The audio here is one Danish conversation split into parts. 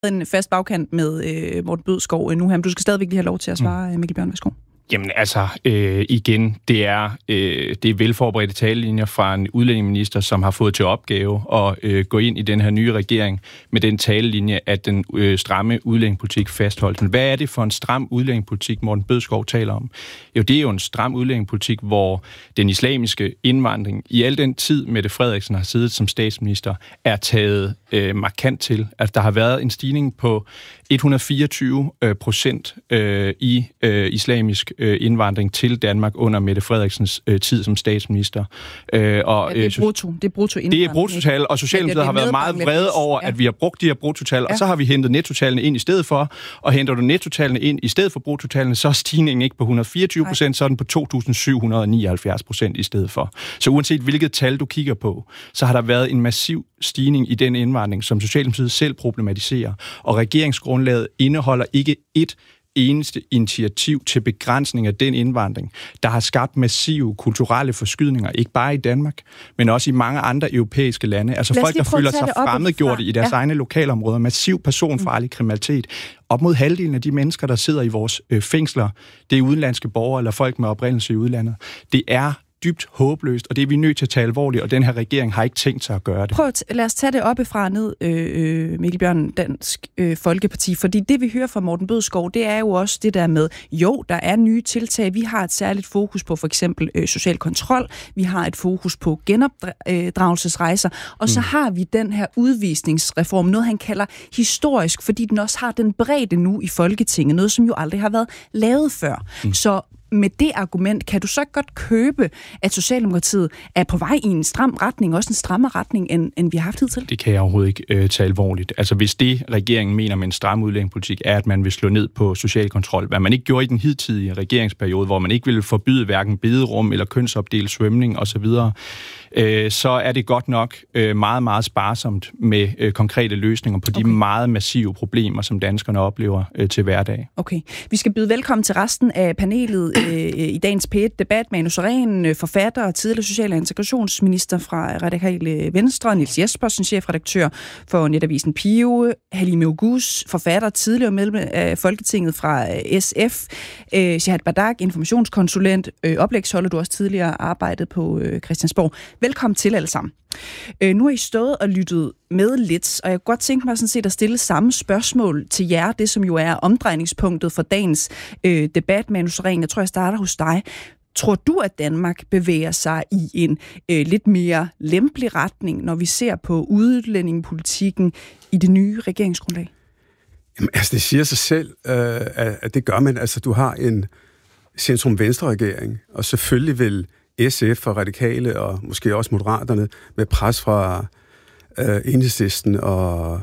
en fast bagkant med Morten Bødskov nu her, men du skal stadigvæk lige have lov til at svare, Mikkel Bjørn. Værsgo. Jamen altså, igen, det er velforberedte talelinjer fra en udlændingeminister, som har fået til opgave at gå ind i den her nye regering med den talelinje, at den stramme udlændingepolitik fastholdes. Men hvad er det for en stram udlændingepolitik, Morten Bødskov taler om? Jo, det er jo en stram udlændingepolitik, hvor den islamiske indvandring i al den tid, Mette Frederiksen har siddet som statsminister, er taget markant til. Altså, der har været en stigning på 124% i islamisk indvandring til Danmark under Mette Frederiksens tid som statsminister. Det er brutto indvandring. Det er bruttotal, og Socialdemokratiet har været meget vrede over, at vi har brugt de her bruttotal, og så har vi hentet nettotallene ind i stedet for, og henter du nettotallene ind i stedet for bruttotallene, så er stigningen ikke på 124%, så er den på 2.779% i stedet for. Så uanset hvilket tal du kigger på, så har der været en massiv stigning i den indvandring, som Socialdemokratiet selv problematiserer, og regeringsgrundlaget indeholder ikke et eneste initiativ til begrænsning af den indvandring, der har skabt massive kulturelle forskydninger, ikke bare i Danmark, men også i mange andre europæiske lande. Altså folk, der føler sig fremmedgjorte i deres egne lokalområder, massiv personfarlig kriminalitet. Op mod halvdelen af de mennesker, der sidder i vores fængsler, det er udenlandske borgere eller folk med oprindelse i udlandet. Det er dybt håbløst, og det er vi nødt til at tage alvorligt, og den her regering har ikke tænkt sig at gøre det. Lad os tage det oppefra ned, Mikkel Bjørn, Dansk Folkeparti, fordi det, vi hører fra Morten Bødskov, det er jo også det der med, jo, der er nye tiltag. Vi har et særligt fokus på for eksempel social kontrol, vi har et fokus på genopdragelsesrejser, og så har vi den her udvisningsreform, noget han kalder historisk, fordi den også har den bredde nu i Folketinget, noget som jo aldrig har været lavet før. Så med det argument, kan du så godt købe, at Socialdemokratiet er på vej i en stram retning, også en strammere retning, end vi har haft hidtil? Det kan jeg overhovedet ikke tage alvorligt. Altså hvis det, regeringen mener med en stram udlændingepolitik, er, at man vil slå ned på social kontrol, hvad man ikke gjorde i den hidtidige regeringsperiode, hvor man ikke ville forbyde hverken bederum eller kønsopdelt svømning osv., så er det godt nok meget, meget sparsomt med konkrete løsninger på de meget massive problemer, som danskerne oplever til hverdag. Okay. Vi skal byde velkommen til resten af panelet i dagens P1-debat. Manu Sareen, forfatter og tidligere social- og integrationsminister fra Radikale Venstre, Niels Jespersen, chefredaktør for netavisen Pio, Halime Oguz, forfatter, tidligere medlem af Folketinget fra SF, Shahad Badak, informationskonsulent, oplægsholder, du også tidligere arbejdet på Christiansborg. Velkommen til alle sammen. Nu har I stået og lyttet med lidt, og jeg kunne godt tænke mig sådan set at stille samme spørgsmål til jer, det som jo er omdrejningspunktet for dagens debat. Manu Sareen, jeg tror, jeg starter hos dig. Tror du, at Danmark bevæger sig i en lidt mere lempelig retning, når vi ser på udlændingepolitikken i det nye regeringsgrundlag? Jamen, altså, det siger sig selv, at det gør man. Altså, du har en centrum-venstre-regering, og selvfølgelig vil SF og Radikale og måske også Moderaterne med pres fra Enhedslisten og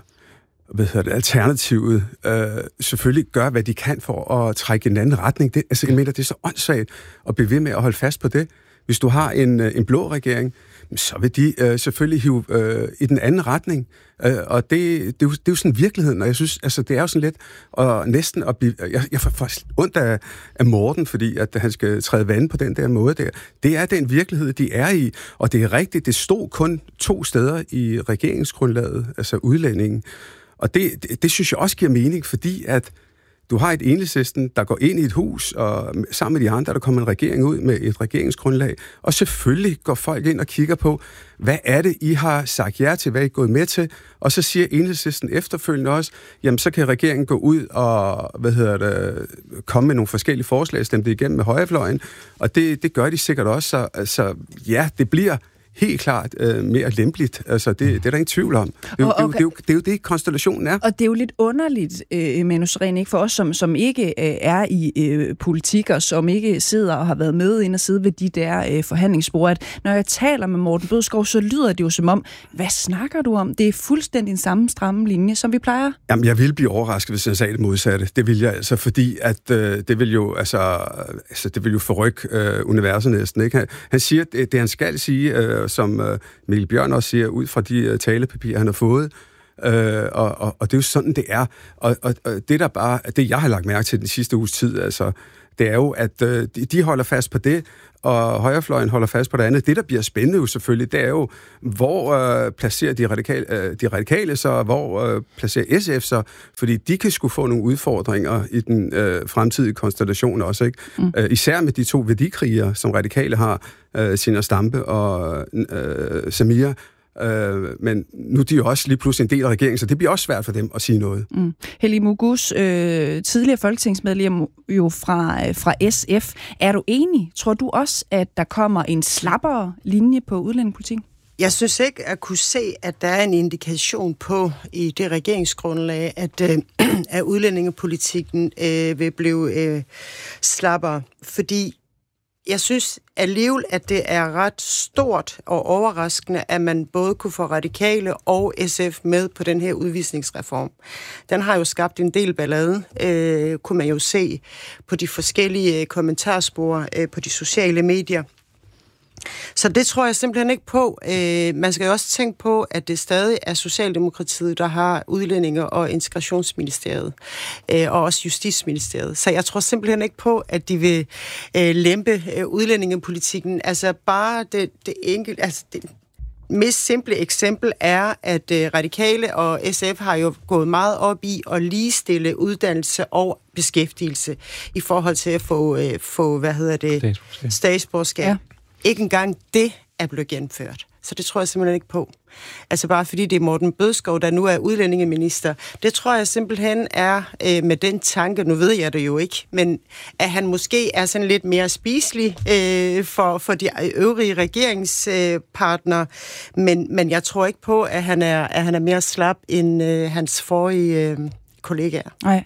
Alternativet selvfølgelig gør, hvad de kan for at trække i en anden retning. Jeg mener, det er så åndssvagt at blive ved med at holde fast på det. Hvis du har en blå regering, så vil de selvfølgelig hive i den anden retning. Og det er jo sådan virkeligheden, og jeg synes, altså, det er jo sådan lidt næsten at blive... Jeg får ondt af Morten, fordi at han skal træde vand på den der måde der. Det er den virkelighed, de er i, og det er rigtigt, det stod kun 2 steder i regeringsgrundlaget, altså udlændingen. Og det synes jeg også giver mening, fordi at du har et Enhedslisten, der går ind i et hus, og sammen med de andre, der kommer en regering ud med et regeringsgrundlag. Og selvfølgelig går folk ind og kigger på, hvad er det, I har sagt ja til, hvad I er gået med til? Og så siger Enhedslisten efterfølgende også, jamen så kan regeringen gå ud og, komme med nogle forskellige forslag, stemme det igennem med højrefløjen. Og det gør de sikkert også. Så ja, det bliver helt klart mere lempeligt. Altså, det er der ingen tvivl om. Det er jo det, konstellationen er. Og det er jo lidt underligt, Manu Sareen, ikke for os, som ikke er i politik, og som ikke sidder og har været med ind og sidde ved de der forhandlingsspor, at når jeg taler med Morten Bødskov, så lyder det jo som om, hvad snakker du om? Det er fuldstændig den samme stramme linje, som vi plejer. Jamen, jeg ville blive overrasket, hvis jeg sagde det modsatte. Det vil jeg altså, fordi at det vil jo forrykke universet næsten, ikke? Han siger, det han skal sige, som Mikkel Bjørn også siger, ud fra de talepapirer, han har fået. Og det er jo sådan, det er. Og det der bare, det jeg har lagt mærke til den sidste uges tid, altså, det er jo, at de holder fast på det, og højrefløjen holder fast på det andet. Det, der bliver spændende jo selvfølgelig, det er jo, hvor placerer de radikale så, og hvor placerer SF så, fordi de kan skulle få nogle udfordringer i den fremtidige konstellation også, ikke? Især med de to værdikrigere, som radikale har, Zenia Stampe og Samia. Men nu er de jo også lige pludselig en del af regeringen, så det bliver også svært for dem at sige noget. Halime Oguz, tidligere folketingsmedlem jo fra SF. Er du enig? Tror du også, at der kommer en slappere linje på udlændingepolitikken? Jeg synes ikke at kunne se, at der er en indikation på i det regeringsgrundlag, at udlændingepolitikken vil blive slappere, fordi jeg synes alligevel, at det er ret stort og overraskende, at man både kunne få radikale og SF med på den her udvisningsreform. Den har jo skabt en del ballade, kunne man jo se på de forskellige kommentarspor på de sociale medier. Så det tror jeg simpelthen ikke på. Man skal jo også tænke på, at det stadig er Socialdemokratiet, der har Udlændinge- og Integrationsministeriet, og også Justitsministeriet. Så jeg tror simpelthen ikke på, at de vil lempe udlændingepolitikken. Altså bare det enkelte... Altså det mest simple eksempel er, at Radikale og SF har jo gået meget op i at ligestille uddannelse og beskæftigelse i forhold til at få statsborgerskab. Ja. Ikke engang det er blevet gennemført. Så det tror jeg simpelthen ikke på. Altså bare fordi det er Morten Bødskov, der nu er udlændingeminister. Det tror jeg simpelthen er med den tanke, nu ved jeg det jo ikke, men at han måske er sådan lidt mere spiselig for de øvrige regeringspartnere. Men jeg tror ikke på, at han er mere slap end hans forrige kollegaer. Nej.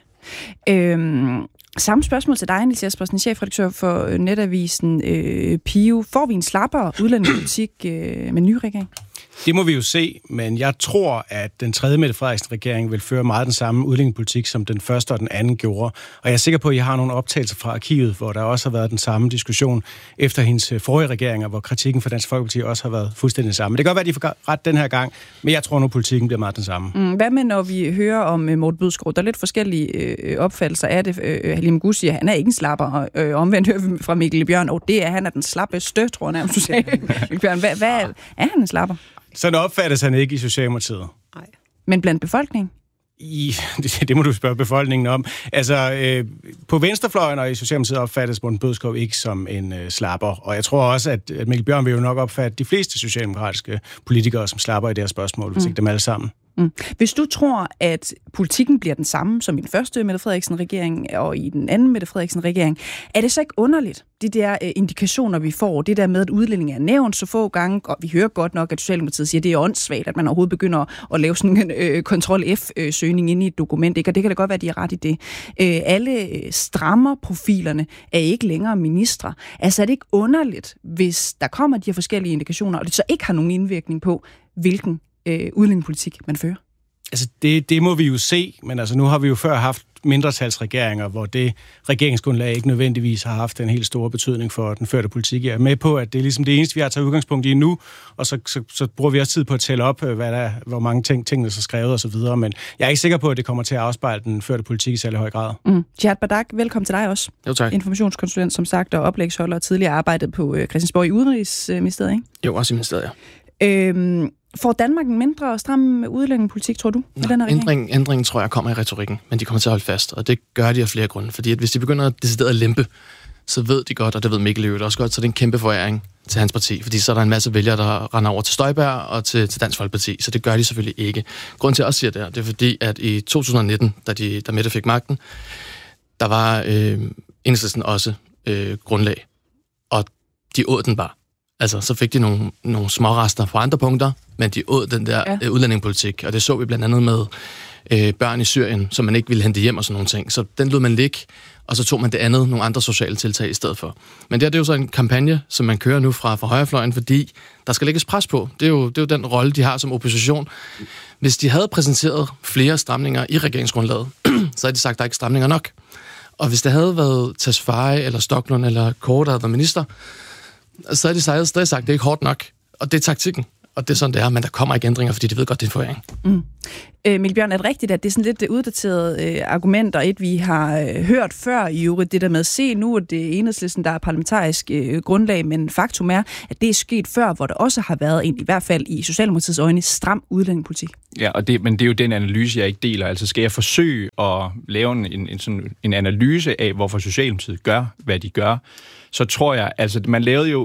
Samme spørgsmål til dig, Niels Jespersen, chefredaktør for netavisen Pio. Får vi en slappere udlændingepolitik med ny regering? Det må vi jo se, men jeg tror, at den tredje Mette Frederiksen-regering vil føre meget den samme udlændingepolitik, som den første og den anden gjorde. Og jeg er sikker på, at I har nogle optagelser fra arkivet, hvor der også har været den samme diskussion efter hendes forrige regeringer, hvor kritikken fra Dansk Folkeparti også har været fuldstændig samme. Det kan godt være, at de får ret den her gang, men jeg tror nu, at politikken bliver meget den samme. Hvad med, når vi hører om Morten Bødskov? Der er lidt forskellige opfattelser af det. Halime Oguz siger, han er ikke en slapper, og omvendt hører vi fra Mikkel Bjørn, og han er den slappeste, tror jeg nærmest, du sagde. Mikkel Bjørn, hvad er han en slapper? Sådan opfattes han ikke i Socialdemokratiet. Nej. Men blandt befolkningen? Det må du spørge befolkningen om. Altså, på venstrefløjen og i Socialdemokratiet opfattes Morten Bødskov ikke som en slapper. Og jeg tror også, at Mikkel Bjørn vil jo nok opfatte de fleste socialdemokratiske politikere som slapper i det her spørgsmål, hvis ikke dem alle sammen. Hvis du tror, at politikken bliver den samme som i den første Mette Frederiksen-regering og i den anden Mette Frederiksen-regering, er det så ikke underligt, de der indikationer, vi får, det der med, at udlændinge er nævnt så få gange, og vi hører godt nok, at Socialdemokratiet siger, at det er åndssvagt, at man overhovedet begynder at lave sådan en Ctrl-F-søgning inde i et dokument, ikke? Og det kan da godt være, at de er ret i det. Alle strammer profilerne er ikke længere ministre. Altså er det ikke underligt, hvis der kommer de her forskellige indikationer, og det så ikke har nogen indvirkning på, hvilken udlændingepolitik man fører? Altså, det må vi jo se, men altså, nu har vi jo før haft mindretalsregeringer, hvor det regeringsgrundlag ikke nødvendigvis har haft en helt stor betydning for den førte politik. Jeg er med på, at det er ligesom det eneste, vi har taget udgangspunkt i nu, og så bruger vi også tid på at tælle op, hvor mange tingene er så skrevet og så videre, men jeg er ikke sikker på, at det kommer til at afspejle den førte politik i særlig høj grad. Jihad Badak, velkommen til dig også. Jo, tak. Informationskonsulent, som sagt, og oplægsholder, tidligere arbejdet på Christiansborg i Udenrigsministeriet, ikke? Jo, også i ministeriet, ja. Får Danmark en mindre stram udlændingepolitik, tror du? Ændringen tror jeg kommer i retorikken, men de kommer til at holde fast, og det gør de af flere grunde. Fordi at hvis de begynder at decideret lempe, så ved de godt, og det ved Mikkel Øvrigt også godt, så det er en kæmpe foræring til hans parti, fordi så er der en masse vælgere, der render over til Støjberg og til Dansk Folkeparti, så det gør de selvfølgelig ikke. Grunden til, at jeg også siger det er fordi, at i 2019, da Mette fik magten, der var Enhedslisten også grundlag, og de åd den bare. Altså, så fik de nogle smårester på andre punkter, men de åd den der udlændingepolitik, og det så vi blandt andet med børn i Syrien, som man ikke ville hente hjem og sådan nogle ting. Så den lod man ligge, og så tog man det andet, nogle andre sociale tiltag i stedet for. Men det er jo så en kampagne, som man kører nu fra højrefløjen, fordi der skal lægges pres på. Det er jo den rolle, de har som opposition. Hvis de havde præsenteret flere stramninger i regeringsgrundlaget, så havde de sagt, at der er ikke stramninger nok. Og hvis det havde været Tesfaye eller Stoklund eller Kåre, der havde været minister, så er de stadig sagt, at det er ikke hårdt nok. Og det er taktikken. Og det er sådan, det er. Men der kommer ikke ændringer, fordi de ved godt, det er en foræring. Mikkel Bjørn, er det rigtigt, at det er sådan lidt uddateret argument, og vi har hørt før i øvrigt det der med at se nu, at det er Enhedslisten, der er parlamentarisk grundlag, men faktum er, at det er sket før, hvor der også har været i hvert fald i Socialdemokratiets øjne, stram udlændingepolitik. Ja, men det er jo den analyse, jeg ikke deler. Altså skal jeg forsøge at lave en analyse af, hvorfor Socialdemokratiet gør, hvad de gør, så tror jeg, altså man lavede jo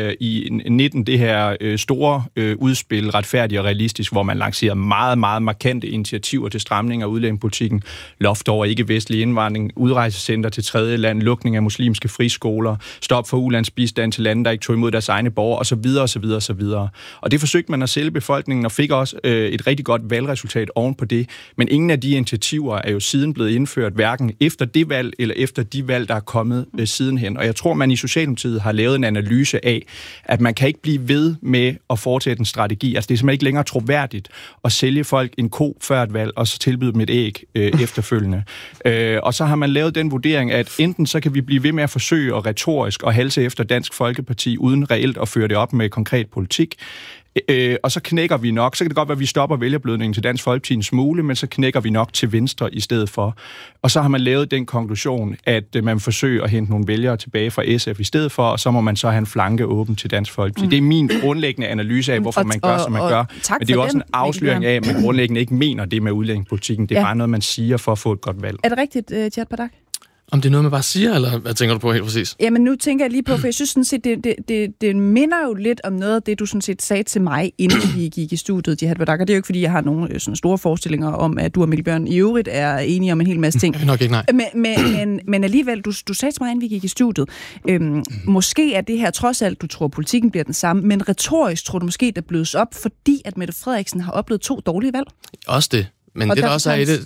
i 19 det her store udspil, retfærdigt og realistisk, hvor man lancerede meget, meget markante initiativer til stramning af udlændingepolitikken, loft over ikke-vestlig indvandring, udrejsecenter til tredje land, lukning af muslimske friskoler, stop for ulandsbistand til lande, der ikke tog imod deres egne borgere, osv. Og det forsøgte man at sælge befolkningen, og fik også et rigtig godt valgresultat oven på det. Men ingen af de initiativer er jo siden blevet indført, hverken efter det valg, eller efter de valg, der er kommet sidenhen. Og jeg tror, man i Socialdemokratiet har lavet en analyse af, at man kan ikke blive ved med at foretage en strategi. Altså det er simpelthen ikke længere troværdigt at sælge folk en ko før et valg, og så tilbyde dem et æg efterfølgende. Og så har man lavet den vurdering, at enten så kan vi blive ved med at forsøge og retorisk at halse efter Dansk Folkeparti, uden reelt at føre det op med konkret politik, og så knækker vi nok. Så kan det godt være, at vi stopper vælgerblødningen til Dansk Folkeparti en smule, men så knækker vi nok til venstre i stedet for. Og så har man lavet den konklusion, at man forsøger at hente nogle vælgere tilbage fra SF i stedet for, og så må man så have en flanke åben til Dansk Folkeparti. Det er min grundlæggende analyse af, hvorfor man gør, som man gør. Men det er jo også en afsløring af, at man grundlæggende ikke mener det med udlændingepolitikken. Det er bare noget, man siger for at få et godt valg. Er det rigtigt, Jad Badak? Om det er noget, man bare siger, eller hvad tænker du på helt præcis? Jamen nu tænker jeg lige på, for jeg synes sådan set, det minder jo lidt om noget af det, du sådan set sagde til mig, inden vi gik i studiet, Jad Badak. Og det er jo ikke, fordi jeg har nogle sådan store forestillinger om, at du og Mikkel Bjørn i øvrigt er enige om en hel masse ting. Nok ikke, nej. Men alligevel, du sagde til mig, inden vi gik i studiet, måske er det her trods alt, du tror, politikken bliver den samme, men retorisk tror du måske, der blødes op, fordi at Mette Frederiksen har oplevet 2 dårlige valg? Også det. Men det, der også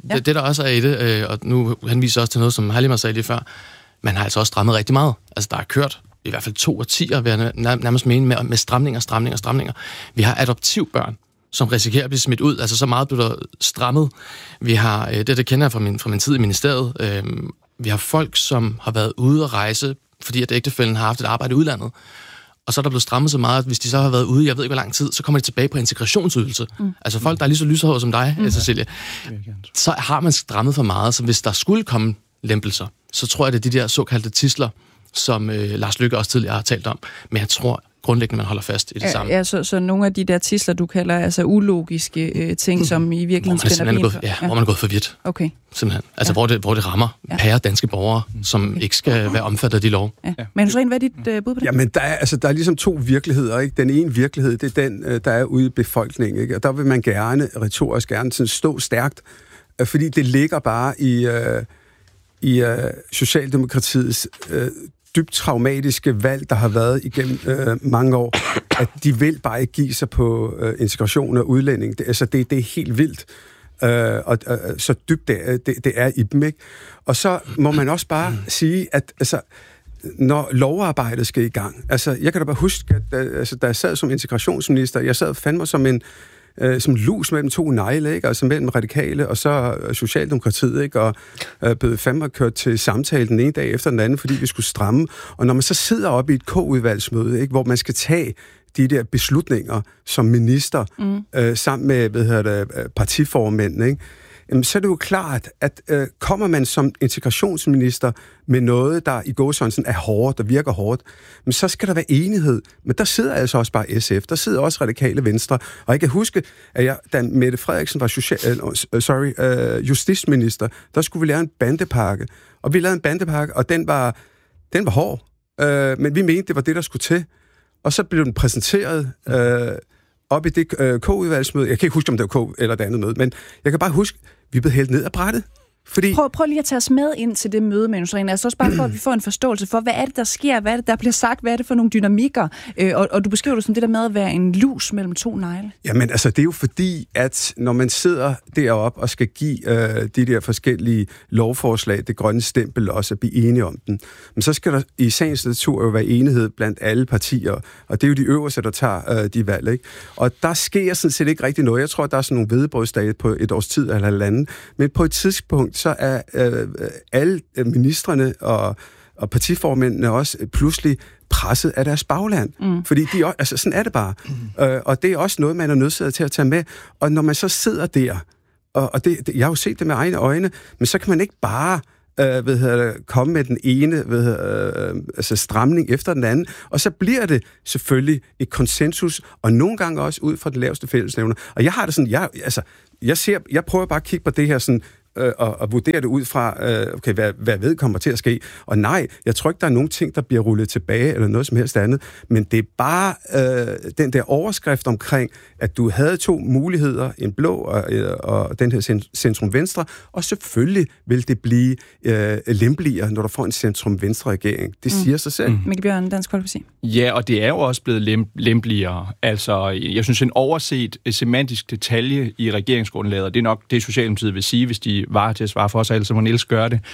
er i det, og nu henviser også til noget, som Halima sagde lige før, man har altså også strammet rigtig meget. Altså, der er kørt i hvert fald 2 årtier, vil jeg nærmest mene, med stramninger. Vi har adoptivbørn, som risikerer at blive smidt ud. Altså, så meget blev der strammet. Vi har, det kender jeg fra min tid i ministeriet, vi har folk, som har været ude at rejse, fordi at ægtefællen har haft et arbejde i udlandet. Og så er der blevet strammet så meget, at hvis de så har været ude, jeg ved ikke hvor lang tid, så kommer de tilbage på integrationsydelse. Altså folk, der er lige så lyserhårede som dig, Cecilie. Så har man strammet for meget, så hvis der skulle komme lempelser, så tror jeg, det er de der såkaldte tidsler, som Lars Løkke også tidligere har talt om. Men jeg tror grundlæggende, man holder fast i det samme. Ja, så nogle af de der tidsler, du kalder altså ulogiske ting, som i virkeligheden spænder ben for. Hvor man er gået for vidt. Okay. Simpelthen. Altså, hvor det rammer pære danske borgere, som ikke skal være omfattet af de lov. Ja. Men hvad er dit bud på det? Jamen, der er ligesom 2 virkeligheder, ikke? Den ene virkelighed, det er den, der er ude i befolkningen, ikke? Og der vil man retorisk gerne sådan stå stærkt, fordi det ligger bare i Socialdemokratiets dybt traumatiske valg, der har været igennem mange år, at de vil bare ikke give sig på integration og udlænding. Det er helt vildt. Så dybt det er i dem, ikke? Og så må man også bare sige, at altså, når lovarbejdet skal i gang, altså, jeg kan da bare huske, at da jeg sad som integrationsminister, jeg sad fandme som lus mellem 2 negle, ikke? Altså mellem Radikale og så Socialdemokratiet, ikke? Og blev fandme kørt til samtale den ene dag efter den anden, fordi vi skulle stramme. Og når man så sidder oppe i et K-udvalgsmøde, ikke? Hvor man skal tage de der beslutninger som minister, sammen med partiformænd, ikke? Jamen, så er det jo klart, at kommer man som integrationsminister med noget, der i gåsøjne er hårdt, der virker hårdt, men så skal der være enighed. Men der sidder altså også bare SF, der sidder også Radikale Venstre. Og jeg kan huske, at da Mette Frederiksen var justitsminister, der skulle vi lave en bandepakke. Og vi lavede en bandepakke, og den var hård. Men vi mente, det var det, der skulle til. Og så blev den præsenteret op i det K-udvalgsmøde. Jeg kan ikke huske, om det var K eller det andet møde, men jeg kan bare huske, vi blev hældt ned af brættet. Fordi... Prøv lige at tage os med ind til det møde med Nusreen. Altså også bare for, at vi får en forståelse for, hvad er det, der sker? Hvad er det, der bliver sagt? Hvad er det for nogle dynamikker? Og du beskriver det som det der med at være en lus mellem 2 negle. Jamen altså, det er jo fordi, at når man sidder deroppe og skal give de der forskellige lovforslag, det grønne stempel også, at blive enige om den, men så skal der i sagens natur jo være enighed blandt alle partier, og det er jo de øverste, der tager de valg, ikke? Og der sker sådan set ikke rigtig noget. Jeg tror, der er sådan nogle hvedebrødsdage på et års tid eller halvanden, men på et tidspunkt, så er alle ministrene og partiformændene også pludselig presset af deres bagland. Fordi sådan er det bare. Og det er også noget, man er nødsaget til at tage med. Og når man så sidder der Og jeg har jo set det med egne øjne, men så kan man ikke bare komme med den ene stramning efter den anden, og så bliver det selvfølgelig et konsensus, og nogle gange også ud fra den laveste fællesnævner. Og jeg har det sådan, jeg prøver bare at kigge på det her sådan, og vurdere det ud fra, hvad ved kommer til at ske. Og nej, jeg tror ikke, der er nogen ting, der bliver rullet tilbage, eller noget som helst andet, men det er bare den der overskrift omkring, at du havde 2 muligheder, en blå og den her centrum-venstre, og selvfølgelig vil det blive lempeligere, når du får en centrum-venstre-regering. Det siger sig selv. Mikkel Bjørn, Dansk Folkeparti. Ja, og det er jo også blevet lempeligere. Altså, jeg synes, en overset semantisk detalje i regeringsgrundlaget, og det er nok det, Socialdemokratiet vil sige, hvis de var til at svare for os, ellers så må Niels gøre det,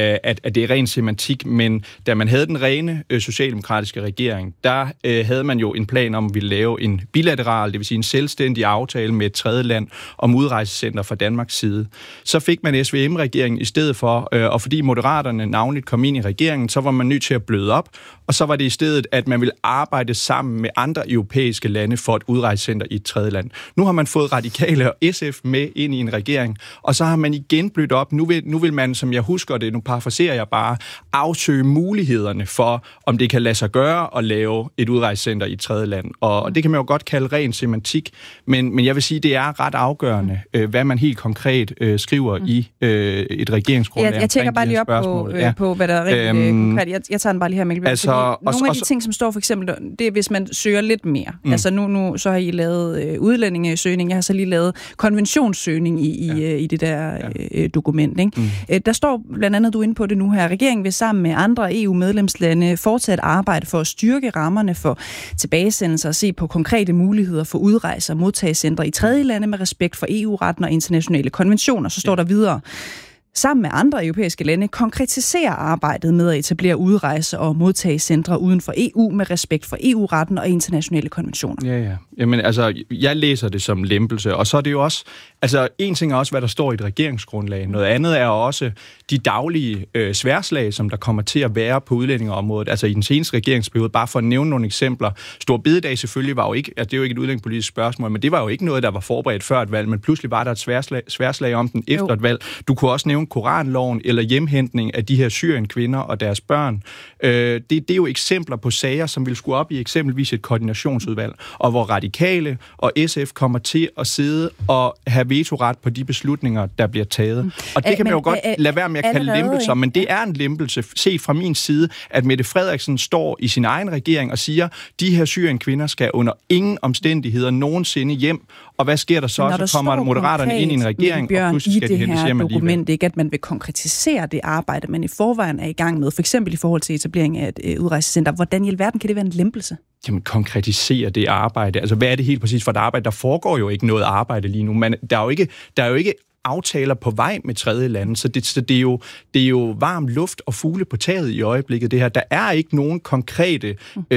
at det er ren semantik, men da man havde den rene socialdemokratiske regering, der havde man jo en plan om, at vi ville lave en bilateral, det vil sige en selvstændig aftale med et tredje land om udrejsecenter fra Danmarks side. Så fik man SVM-regeringen i stedet for, og fordi Moderaterne navnligt kom ind i regeringen, så var man nødt til at bløde op, og så var det i stedet, at man ville arbejde sammen med andre europæiske lande for et udrejsecenter i et tredje land. Nu har man fået Radikale og SF med ind i en regering, og så har man igen blødt op. Nu vil man, som jeg husker det, nu parafraserer jeg bare, afsøge mulighederne for, om det kan lade sig gøre at lave et udrejsecenter i et tredje land. Og det kan man jo godt kalde ren semantik, men jeg vil sige, det er ret afgørende, hvad man helt konkret skriver i et regeringsgrundlag. Jeg tænker bare lige op på, hvad der er rigtig konkret. Jeg tager den bare lige her, Mikkel. Nogle af de ting, som står for eksempel, det er, hvis man søger lidt mere. Altså nu så har I lavet udlændingesøgning, jeg har så lige lavet konventionssøgning i det der dokument. Ikke? Der står blandt andet, du er inde på det nu her, regeringen vil sammen med andre EU-medlemslande fortsat arbejde for at styrke rammerne for tilbagesendelser og se på konkrete muligheder for udrejse og modtagecentre i tredje lande med respekt for EU-retten og internationale konventioner. Så står der videre: sammen med andre europæiske lande konkretiserer arbejdet med at etablere udrejse- og modtagecentre uden for EU med respekt for EU-retten og internationale konventioner. Ja. Jamen, altså, jeg læser det som lempelse, og så er det jo også, altså, en ting er også, hvad der står i et regeringsgrundlag. Noget andet er også de daglige sværslag, som der kommer til at være på udlændingeområdet. Altså, i den seneste regeringsperiode, bare for at nævne nogle eksempler. Store bededag selvfølgelig var jo ikke, altså, det er jo ikke et udlændingepolitisk spørgsmål, men det var jo ikke noget, der var forberedt før et valg, men pludselig var der et sværslag om den efter et valg. Du kunne også nævne koranloven eller hjemhentning af de her Syrien-kvinder og deres børn. Det er jo eksempler på sager, som vil skulle op i eksempelvis et koordinationsudvalg, og hvor Radikale og SF kommer til at sidde og have vetoret på de beslutninger, der bliver taget. Og det kan man jo godt lade være med at kalde lempelser, men det er en lempelse set fra min side, at Mette Frederiksen står i sin egen regering og siger, de her Syrien-kvinder skal under ingen omstændigheder nogensinde hjem. Og hvad sker der så? Så kommer Moderaterne ind i en regering, og pludselig skal de hentes hjem alligevel. Dokument ikke, at man vil konkretisere det arbejde, man i forvejen er i gang med, for eksempel i forhold til etablering af et udrejsecenter. Hvordan i alverden kan det være en lempelse? Jamen, konkretisere det arbejde. Altså, hvad er det helt præcis for et arbejde? Der foregår jo ikke noget arbejde lige nu. Men der er jo ikke aftaler på vej med tredje lande, så det er jo varm luft og fugle på taget i øjeblikket, det her. Der er ikke nogen konkrete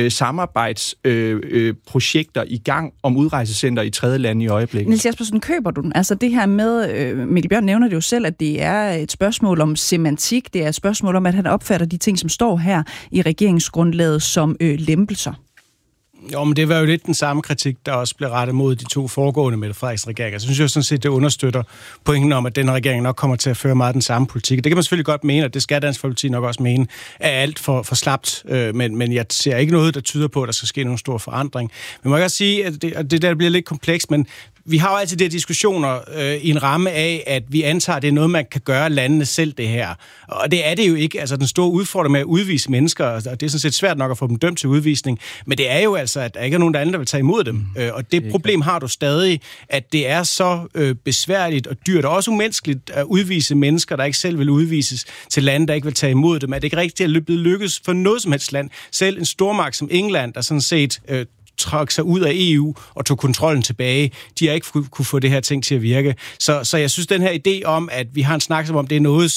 samarbejdsprojekter i gang om udrejsecenter i tredje lande i øjeblikket. Niels Jespersen, køber du den? Altså det her med, Mikkel Bjørn nævner det jo selv, at det er et spørgsmål om semantik, det er et spørgsmål om, at han opfatter de ting, som står her i regeringsgrundlaget som lempelser. Jo, men det var jo lidt den samme kritik, der også blev rettet mod de 2 foregående Mette Frederiksen regeringer. Så synes jeg sådan set, det understøtter pointen om, at den regering nok kommer til at føre meget den samme politik. Det kan man selvfølgelig godt mene, og det skal Dansk Folkeparti nok også mene, er alt for slapt. Men jeg ser ikke noget, der tyder på, at der skal ske nogen stor forandring. Men man kan også sige, at det der bliver lidt komplekst, men vi har jo altid de her diskussioner i en ramme af, at vi antager, at det er noget, man kan gøre landene selv, det her. Og det er det jo ikke. Altså, den store udfordring med at udvise mennesker, og det er sådan set svært nok at få dem dømt til udvisning, men det er jo altså, at der ikke er nogen andre, der vil tage imod dem. Og det problem har du stadig, at det er så besværligt og dyrt, og også umenneskeligt at udvise mennesker, der ikke selv vil udvises til lande, der ikke vil tage imod dem. At det ikke rigtig er blevet lykkes for noget som helst land. Selv en stormagt som England, der sådan set trak sig ud af EU og tog kontrollen tilbage. De har ikke kunne få det her ting til at virke. Så jeg synes, den her idé om, at vi har en snak om, det er noget, som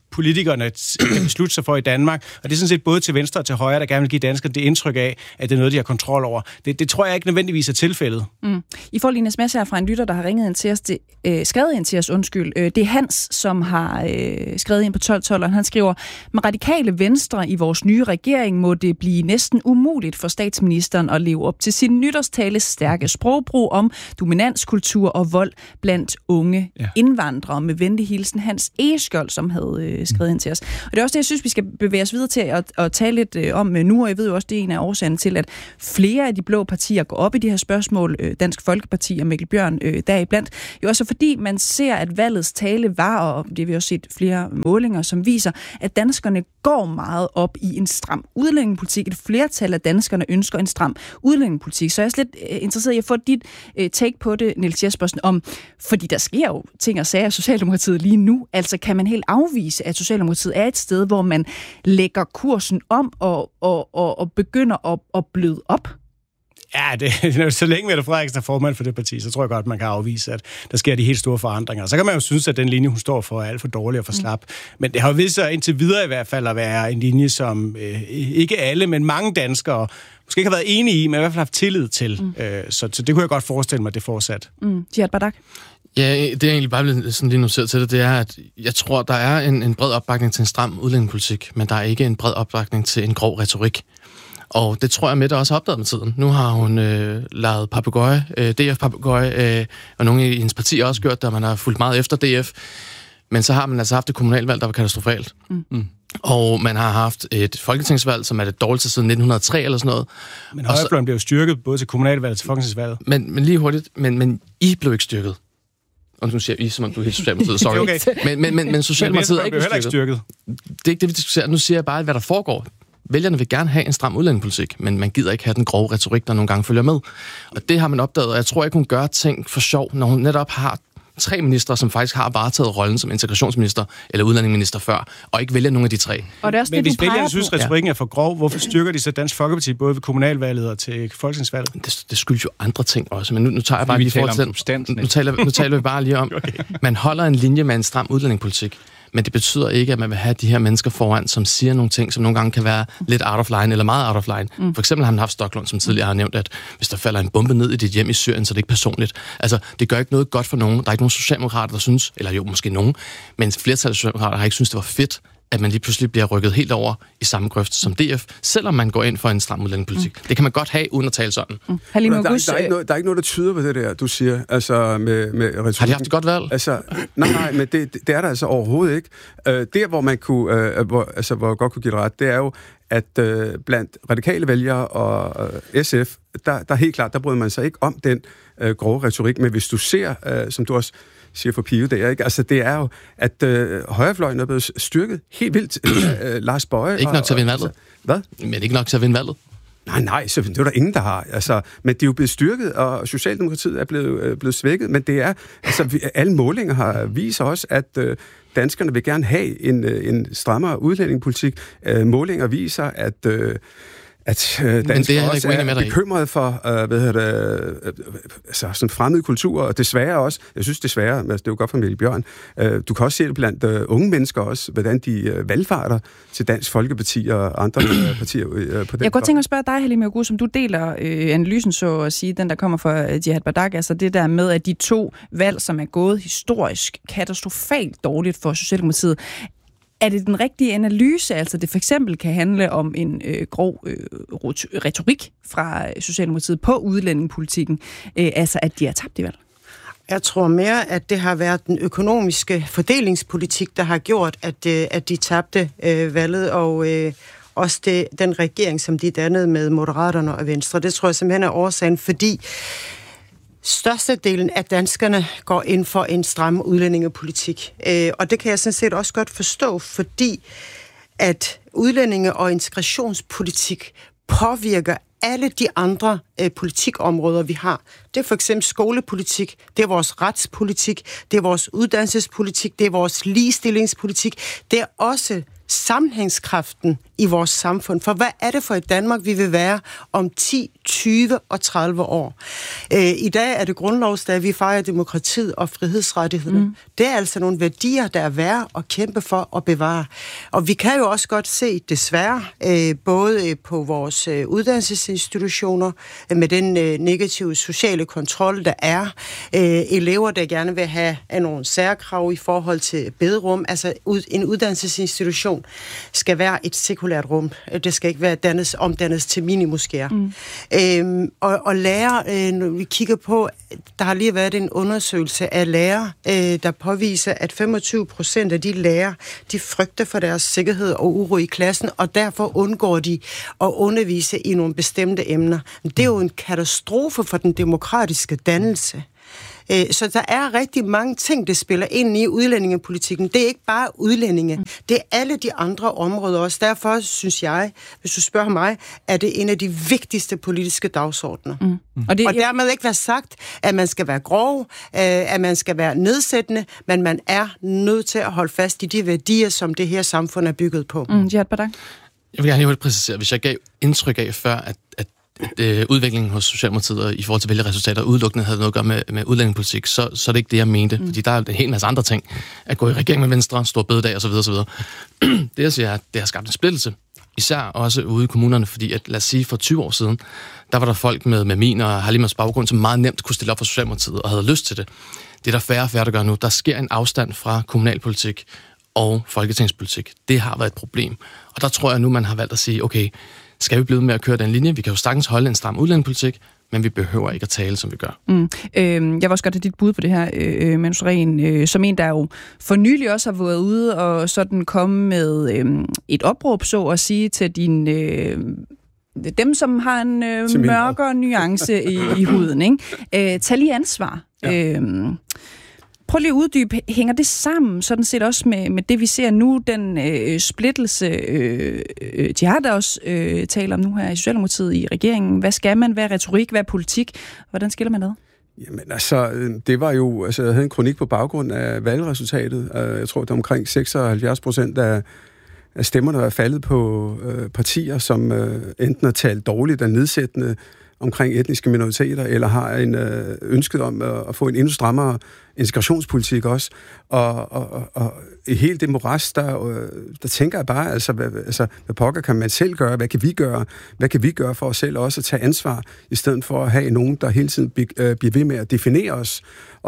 politikerne kan beslutte sig for i Danmark. Og det er sådan set både til venstre og til højre, der gerne vil give danskerne det indtryk af, at det er noget, de har kontrol over. Det tror jeg ikke nødvendigvis er tilfældet. I får lige en sms her fra en lytter, der har ringet ind til os. Skrevet ind til os, undskyld. Det er Hans, som har skrevet ind på 1212, og han skriver, med radikale venstre i vores nye regering må det blive næsten umuligt for statsministeren at leve op til sin nytårstales stærke sprogbrug om dominanskultur og vold blandt unge indvandrere. Med venlig hilsen Hans Egeskjold, som havde skrevet ind til os. Og det er også det, jeg synes, vi skal bevæge os videre til at tale lidt om nu, og jeg ved jo også, det er en af årsagerne til, at flere af de blå partier går op i de her spørgsmål, Dansk Folkeparti og Mikkel Bjørn deriblandt. Jo også fordi man ser, at valgets tale var, og det har vi også set flere målinger, som viser, at danskerne går meget op i en stram udlændingepolitik. Et flertal af danskerne ønsker en stram udlændingepolitik. Så jeg er lidt interesseret i at få dit take på det, Niels Jespersen, om, fordi der sker jo ting og sager af Socialdemokratiet lige nu. Altså kan man helt afvise, at Socialdemokratiet er et sted, hvor man lægger kursen om og begynder at bløde op? Ja, så længe Mette Frederiksen er formand for det parti, så tror jeg godt, man kan afvise, at der sker de helt store forandringer. Så kan man jo synes, at den linje, hun står for, er alt for dårlig og for slap. Men det har jo vist sig indtil videre i hvert fald at være en linje, som ikke alle, men mange danskere måske ikke har været enige i, men i hvert fald haft tillid til. Så det kunne jeg godt forestille mig, det fortsat. Jihad Bardak? Ja, det er egentlig bare sådan lige noteret til det er, at jeg tror, der er en bred opbakning til en stram udlændingepolitik, men der er ikke en bred opbakning til en grov retorik. Og det tror jeg, Mette også har opdaget med tiden. Nu har hun lavet papegøje, DF-papegøje, og nogle i hendes parti har også gjort det, og man har fulgt meget efter DF. Men så har man altså haft et kommunalvalg, der var katastrofalt. Og man har haft et folketingsvalg, som er det dårligste siden 1903 eller sådan noget. Men højrefløjen blev jo styrket både til kommunalvalget og til folketingsvalget. Men lige hurtigt, men I blev ikke styrket. Og nu siger I, som om du er helt Socialdemokratiet, sorry. Okay. Men Socialdemokratiet er ikke styrket. Det er ikke det, vi diskuterer. Nu siger jeg bare, hvad der foregår. Vælgerne vil gerne have en stram udlændingepolitik, men man gider ikke have den grove retorik, der nogle gange følger med. Og det har man opdaget, og jeg tror ikke, hun gør ting for sjov, når hun netop har 3 ministre, som faktisk har varetaget rollen som integrationsminister eller udlændingeminister før, og ikke vælger nogen af de 3. Og det er også men hvis vælgerne synes, at retorikken er for grov, hvorfor styrker de så Dansk Folkeparti både ved kommunalvalget og til folketingsvalget? Det skyldes jo andre ting også, men nu tager jeg bare lige forhold til den. Nu taler vi bare lige om, man holder en linje med en stram udlændingepolitik. Men det betyder ikke, at man vil have de her mennesker foran, som siger nogle ting, som nogle gange kan være lidt out of line, eller meget out of line. For eksempel har man haft Stoklund, som tidligere har nævnt, at hvis der falder en bombe ned i dit hjem i Syrien, så er det ikke personligt. Altså, det gør ikke noget godt for nogen. Der er ikke nogen socialdemokrater, der synes, eller jo, måske nogen, men flertal af socialdemokrater har ikke synes, det var fedt, at man lige pludselig bliver rykket helt over i samme grøft som DF, selvom man går ind for en stram udlændingepolitik. Det kan man godt have, uden at tale sådan. Der er ikke noget, der tyder på det der, du siger, altså med retorikken. Har de haft et godt valg? Altså, nej, men det er der altså overhovedet ikke. Der, hvor man kunne, hvor jeg godt kunne give det ret, det er jo, at blandt radikale vælgere og SF, der helt klart, der bryder man sig ikke om den grove retorik, men hvis du ser, som du også siger for Pio der, ikke? Altså, det er jo, at højrefløjen er blevet styrket helt vildt. Lars Boje. Ikke nok til at vinde valget. Hvad? Men ikke nok til at vinde valget. Nej, så det er der ingen, der har. Altså, men de er jo blevet styrket, og Socialdemokratiet er blevet svækket, men det er, altså, alle målinger viser også, at danskerne vil gerne have en strammere udlændingepolitik. Målinger viser, at danskere også er bekymrede for sådan fremmede kultur, og desværre også, jeg synes desværre, altså det er jo godt for Mikkel Bjørn, du kan også se det blandt unge mennesker også, hvordan de valgfarter til Dansk Folkeparti og andre partier på den. Jeg kunne godt tænke at spørge dig, Halime Oguz, som du deler analysen, så at sige, den der kommer fra Jihad Bardak, altså det der med, at de 2 valg, som er gået historisk katastrofalt dårligt for Socialdemokratiet, er det den rigtige analyse, altså det for eksempel kan handle om en grov retorik fra Socialdemokratiet på udlændingepolitikken, altså at de har tabt i valg? Jeg tror mere, at det har været den økonomiske fordelingspolitik, der har gjort, at de tabte valget, og også den regering, som de dannede med Moderaterne og Venstre. Det tror jeg simpelthen er årsagen, fordi størstedelen af danskerne går ind for en stram udlændingepolitik. Og det kan jeg sådan set også godt forstå, fordi at udlændinge- og integrationspolitik påvirker alle de andre politikområder, vi har. Det er for eksempel skolepolitik, det er vores retspolitik, det er vores uddannelsespolitik, det er vores ligestillingspolitik, det er også sammenhængskraften i vores samfund. For hvad er det for et Danmark, vi vil være om 10, 20 og 30 år? I dag er det grundlovsdag, vi fejrer demokratiet og frihedsrettigheden. Det er altså nogle værdier, der er værd at kæmpe for og bevare. Og vi kan jo også godt se, desværre, både på vores uddannelsesinstitutioner, med den negative sociale kontrol, der er, elever, der gerne vil have nogle særkrav i forhold til bederum. Altså en uddannelsesinstitution skal være et sekulært rum. Det skal ikke være omdannes til minimuskéer. Og lærere, når vi kigger på, der har lige været en undersøgelse af lærere, der påviser, at 25% af de lærere, de frygter for deres sikkerhed og uro i klassen, og derfor undgår de at undervise i nogle bestemte emner. Det er jo en katastrofe for den demokratiske dannelse. Så der er rigtig mange ting, der spiller ind i udlændingepolitikken. Det er ikke bare udlændinge. Det er alle de andre områder også. Derfor synes jeg, hvis du spørger mig, er det en af de vigtigste politiske dagsordner. Og dermed ikke være sagt, at man skal være grov, at man skal være nedsættende, men man er nødt til at holde fast i de værdier, som det her samfund er bygget på. Jihad Badakhsh. Jeg vil gerne lige præcisere, hvis jeg gav indtryk af før, at udviklingen hos Socialdemokratiet i forhold til vælgerresultater udelukkende havde noget at gøre med udlændingepolitik, så er det ikke det, jeg mente. Fordi der er en hel masse andre ting. At gå i regering med Venstre, stor bededag osv. osv. Det, jeg siger, er, at det har skabt en splittelse. Især også ude i kommunerne, fordi at, lad os sige, for 20 år siden, der var der folk med min og Halimas baggrund, som meget nemt kunne stille op for Socialdemokratiet og havde lyst til det. Det er der færre og færre, der gør nu. Der sker en afstand fra kommunalpolitik og folketingspolitik. Det har været et problem. Og der tror jeg nu, man har valgt at sige, okay, skal vi blive med at køre den linje? Vi kan jo sagtens holde en stram udlændingepolitik, men vi behøver ikke at tale, som vi gør. Jeg vil også godt have dit bud på det her, Manu Sareen, som en, der jo for nylig også har været ude og sådan komme med et opråb, så at sige, til dem, som har en mørkere nuance i huden. Ikke? Tag lige ansvar. Ja. Prøv lige at uddybe, hænger det sammen sådan set også med det, vi ser nu, den splittelse, Jihad også taler om nu her i Socialdemokratiet i regeringen? Hvad skal man? Hvad er retorik? Hvad er politik? Hvordan skiller man ad? Jamen altså, det var jo, jeg havde en kronik på baggrund af valgresultatet. Jeg tror, det er omkring 76% af stemmerne, der er faldet på partier, som enten har talt dårligt og nedsættende omkring etniske minoriteter, eller har en ønsket om at få en endnu strammere integrationspolitik også. Og i hele det moras, der tænker jeg bare, hvad pokker kan man selv gøre? Hvad kan vi gøre? Hvad kan vi gøre for os selv også at tage ansvar, i stedet for at have nogen, der hele tiden bliver ved med at definere os,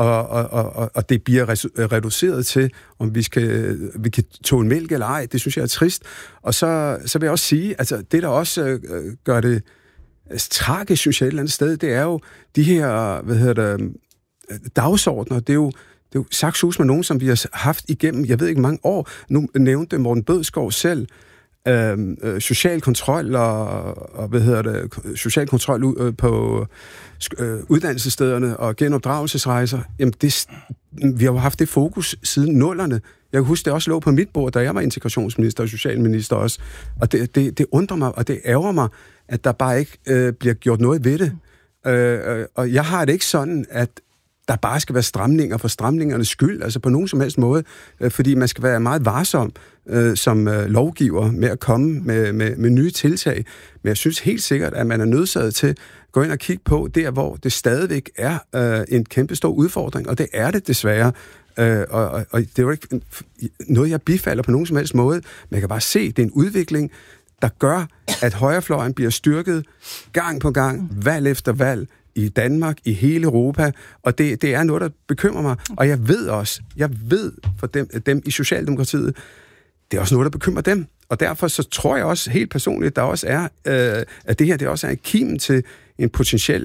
og det bliver reduceret til, om vi kan tåle mælk eller ej. Det synes jeg er trist. Og så vil jeg også sige, altså det, der også gør det tragisk, synes jeg, et eller andet sted, det er jo de her, dagsordner. Det er jo sagssus med nogen, som vi har haft igennem, jeg ved ikke, mange år. Nu nævnte Morten Bødskov selv social kontrol og social kontrol på uddannelsesstederne og genopdragelsesrejser. Jamen, vi har jo haft det fokus siden 00'erne. Jeg kan huske, det også lå på mit bord, da jeg var integrationsminister og socialminister også. Og det undrer mig, og det ærger mig, at der bare ikke bliver gjort noget ved det. Og jeg har det ikke sådan, at der bare skal være stramninger for stramningernes skyld, altså på nogen som helst måde, fordi man skal være meget varsom som lovgiver med at komme med nye tiltag. Men jeg synes helt sikkert, at man er nødsaget til at gå ind og kigge på der, hvor det stadigvæk er en kæmpe stor udfordring, og det er det desværre. Og det er jo ikke noget, jeg bifalder på nogen som helst måde, men jeg kan bare se, at det er en udvikling, der gør, at højrefløjen bliver styrket gang på gang, valg efter valg, i Danmark, i hele Europa, og det er noget, der bekymrer mig. Og jeg ved for dem i Socialdemokratiet, det er også noget, der bekymrer dem. Og derfor så tror jeg også helt personligt, der også er, at det her det også er en kim til en potentiel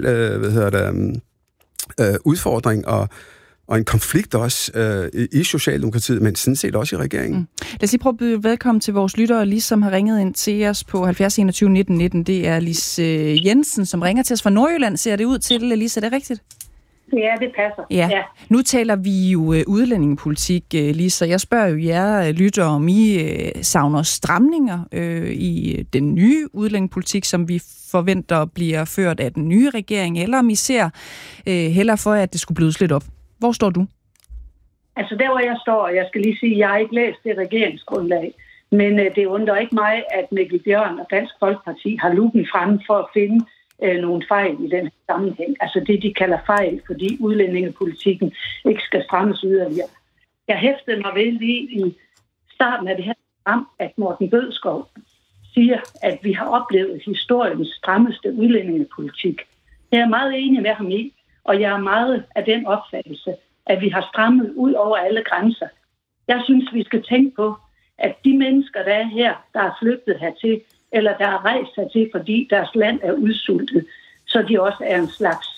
udfordring og en konflikt også i Socialdemokratiet, men sådan set også i regeringen. Lad os lige prøve at byde velkommen til vores lyttere, Lis, som har ringet ind til os på 70 21 19 19. Det er Lis Jensen, som ringer til os fra Nordjylland, ser det ud til. Lis, er det rigtigt? Ja, det passer. Ja. Nu taler vi jo udlændingepolitik, Lis, så jeg spørger jo jer lyttere, om I savner stramninger i den nye udlændingepolitik, som vi forventer bliver ført af den nye regering, eller om I ser hellere for, at det skulle blødes lidt op. Hvor står du? Altså der, hvor jeg står, og jeg skal lige sige, at jeg har ikke læst det regeringsgrundlag, Men det undrer ikke mig, at Mikkel Bjørn og Dansk Folkeparti har lupen fremme for at finde nogle fejl i den sammenhæng. Altså det, de kalder fejl, fordi udlændingepolitikken ikke skal strammes yderligere. Jeg hæftede mig ved lige i starten af det her program, at Morten Bødskov siger, at vi har oplevet historiens strammeste udlændingepolitik. Jeg er meget enig med ham i, og jeg er meget af den opfattelse, at vi har strammet ud over alle grænser. Jeg synes, vi skal tænke på, at de mennesker, der er her, der er flygtet hertil, eller der er rejst hertil, fordi deres land er udsultet, så de også er en slags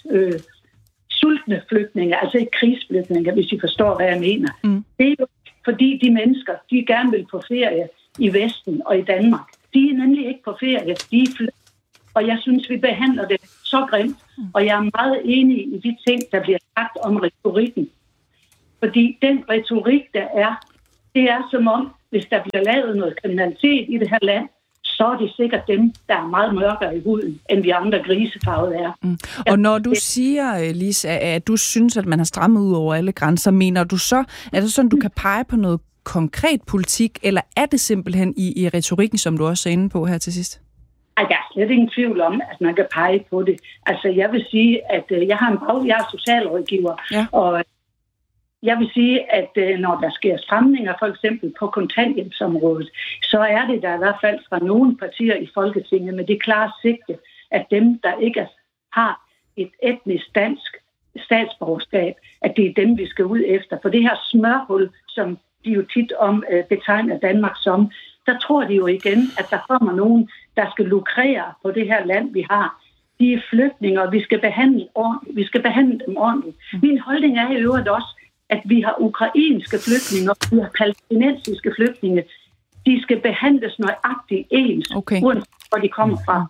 sultne flygtninge, altså ikke krigsflygtninge, hvis I forstår, hvad jeg mener. Det er jo fordi de mennesker, de gerne vil på ferie i Vesten og i Danmark. De er nemlig ikke på ferie, de er flygtet. Og jeg synes, vi behandler det så grimt, og jeg er meget enig i de ting, der bliver sagt om retorikken. Fordi den retorik, der er, det er som om, hvis der bliver lavet noget kriminalitet i det her land, så er det sikkert dem, der er meget mørkere i huden, end vi andre grisefarvede er. Og når du siger, Lise, at du synes, at man har strammet ud over alle grænser, mener du så, er det sådan, du kan pege på noget konkret politik, eller er det simpelthen i retorikken, som du også er inde på her til sidst? Jeg er slet ingen tvivl om, at man kan pege på det. Altså, jeg vil sige, at jeg er socialrådgiver, og jeg vil sige, at når der sker stramninger, for eksempel på kontanthjælpsområdet, så er det der i hvert fald fra nogle partier i Folketinget med det klare sigte, at dem, der ikke har et etnisk dansk statsborgerskab, at det er dem, vi skal ud efter. For det her smørhul, som de jo tit betegner Danmark som, der tror de jo igen, at der kommer nogen, der skal lukrere på det her land, vi har. De er flygtninge, og vi skal behandle dem ordentligt. Min holdning er i øvrigt også, at vi har ukrainske flygtninge, og vi har palæstinensiske flygtninge. De skal behandles nøjagtigt ens, uanset hvor de kommer fra.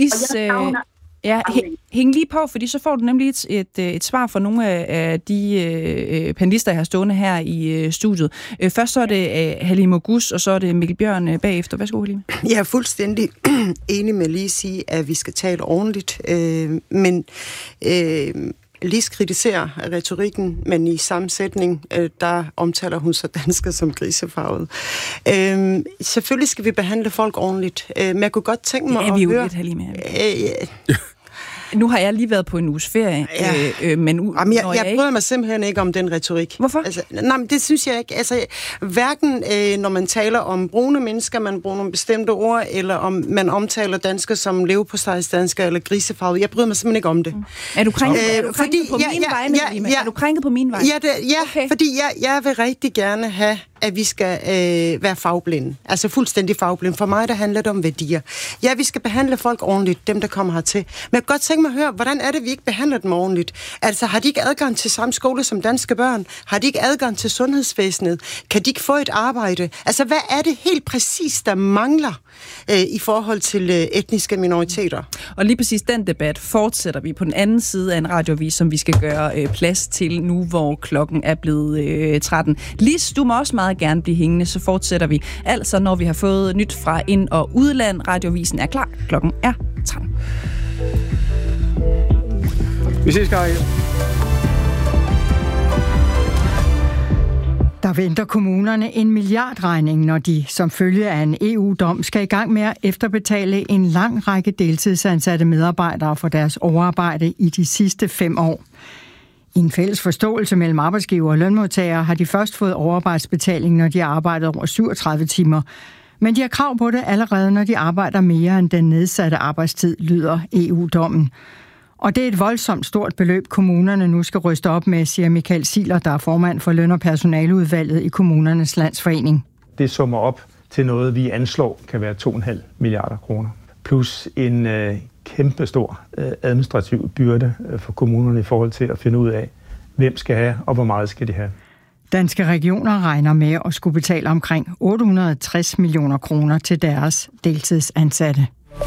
Hæng lige på, fordi så får du nemlig et svar fra nogle af de panelister, jeg har stående her i studiet. Først så er det Halime Oguz, og så er det Mikkel Bjørn bagefter. Værsgo, Halime. Jeg er fuldstændig enig med Lise i, at vi skal tale ordentligt, men Lise kritiserer retorikken, men i sammensætning, der omtaler hun så dansker som grisefarvet. Selvfølgelig skal vi behandle folk ordentligt, men jeg kunne godt tænke mig at høre... Det er vi jo lidt, Halime. Nu har jeg lige været på en uges ferie, men jeg bryder mig simpelthen ikke om den retorik. Hvorfor? Altså, men det synes jeg ikke. Altså, hverken når man taler om brune mennesker, man bruger nogle bestemte ord, eller om man omtaler danskere som leverpostejsdanskere eller grisefarvet. Jeg bryder mig simpelthen ikke om det. Er du krænket, på min vegne? Er du krænket på min vegne? Ja, fordi jeg vil rigtig gerne have, at vi skal være fagblinde. Altså fuldstændig fagblinde. For mig, der handler det om værdier. Ja, vi skal behandle folk ordentligt, dem der kommer hertil. Men jeg kan godt tænke mig at høre, hvordan er det, vi ikke behandler dem ordentligt? Altså, har de ikke adgang til samme skole som danske børn? Har de ikke adgang til sundhedsvæsenet? Kan de ikke få et arbejde? Altså, hvad er det helt præcis, der mangler i forhold til etniske minoriteter? Og lige præcis den debat fortsætter vi på den anden side af en radioavis, som vi skal gøre plads til nu, hvor klokken er blevet 13. Lis, du må også meget gerne blive hængende, så fortsætter vi. Altså, når vi har fået nyt fra ind- og udland. Radiovisen er klar. Klokken er 13. Vi ses, Kari. Der venter kommunerne en milliardregning, når de som følge af en EU-dom skal i gang med at efterbetale en lang række deltidsansatte medarbejdere for deres overarbejde i de sidste 5 år. I en fælles forståelse mellem arbejdsgiver og lønmodtagere har de først fået overarbejdsbetaling, når de har arbejdet over 37 timer. Men de har krav på det allerede, når de arbejder mere end den nedsatte arbejdstid, lyder EU-dommen. Og det er et voldsomt stort beløb, kommunerne nu skal ryste op med, siger Michael Siler, der er formand for løn- og personaleudvalget i Kommunernes Landsforening. Det summer op til noget, vi anslår kan være 2,5 milliarder kroner. Plus en kæmpestor administrativ byrde for kommunerne i forhold til at finde ud af, hvem skal have og hvor meget skal de have. Danske regioner regner med at skulle betale omkring 860 millioner kroner til deres deltidsansatte.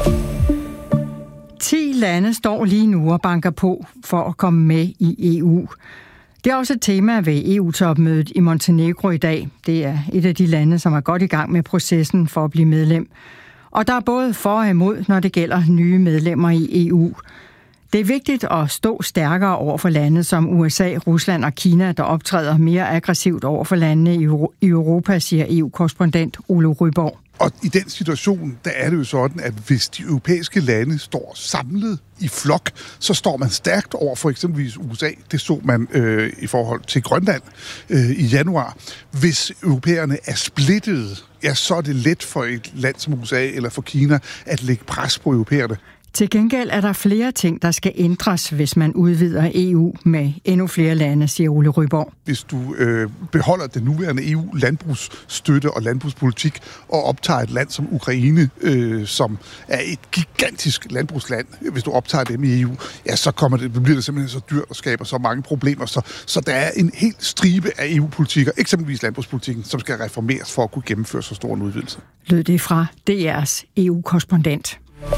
10 lande står lige nu og banker på for at komme med i EU. Det er også et tema ved EU-topmødet i Montenegro i dag. Det er et af de lande, som er godt i gang med processen for at blive medlem. Og der er både for og imod, når det gælder nye medlemmer i EU. Det er vigtigt at stå stærkere over for lande som USA, Rusland og Kina, der optræder mere aggressivt over for landene i Europa, siger EU-korrespondent Ole Ryborg. Og i den situation, der er det jo sådan, at hvis de europæiske lande står samlet i flok, så står man stærkt over for eksempelvis USA. Det så man i forhold til Grønland i januar. Hvis europæerne er splittede, ja, så er det let for et land som USA eller for Kina at lægge pres på europæerne. Til gengæld er der flere ting, der skal ændres, hvis man udvider EU med endnu flere lande, siger Ole Ryborg. Hvis du beholder den nuværende EU-landbrugsstøtte og landbrugspolitik og optager et land som Ukraine, som er et gigantisk landbrugsland, hvis du optager dem i EU, ja, så bliver det simpelthen så dyrt og skaber så mange problemer. Så der er en hel stribe af EU-politikker, eksempelvis landbrugspolitikken, som skal reformeres for at kunne gennemføre så stor en udvidelse. Lød det fra DR's EU-korrespondent.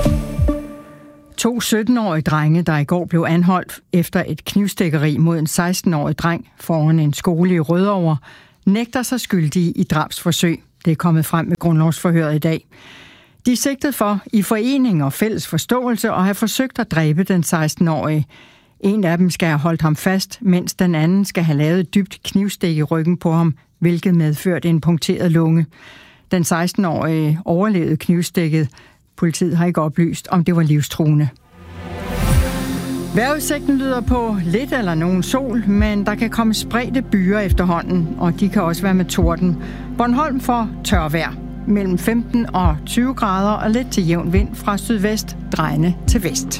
2 17-årige drenge, der i går blev anholdt efter et knivstikkeri mod en 16-årig dreng foran en skole i Rødovre, nægter sig skyldige i drabsforsøg. Det er kommet frem med grundlovsforhøret i dag. De er sigtet for i forening og fælles forståelse at have forsøgt at dræbe den 16-årige. En af dem skal have holdt ham fast, mens den anden skal have lavet et dybt knivstik i ryggen på ham, hvilket medførte en punkteret lunge. Den 16-årige overlevede knivstikket. Politiet har ikke oplyst, om det var livstruende. Vejrudsigten lyder på lidt eller nogen sol, men der kan komme spredte byer efterhånden, og de kan også være med torden. Bornholm får tørvejr mellem 15 og 20 grader og lidt til jævn vind fra sydvest, drejende til vest.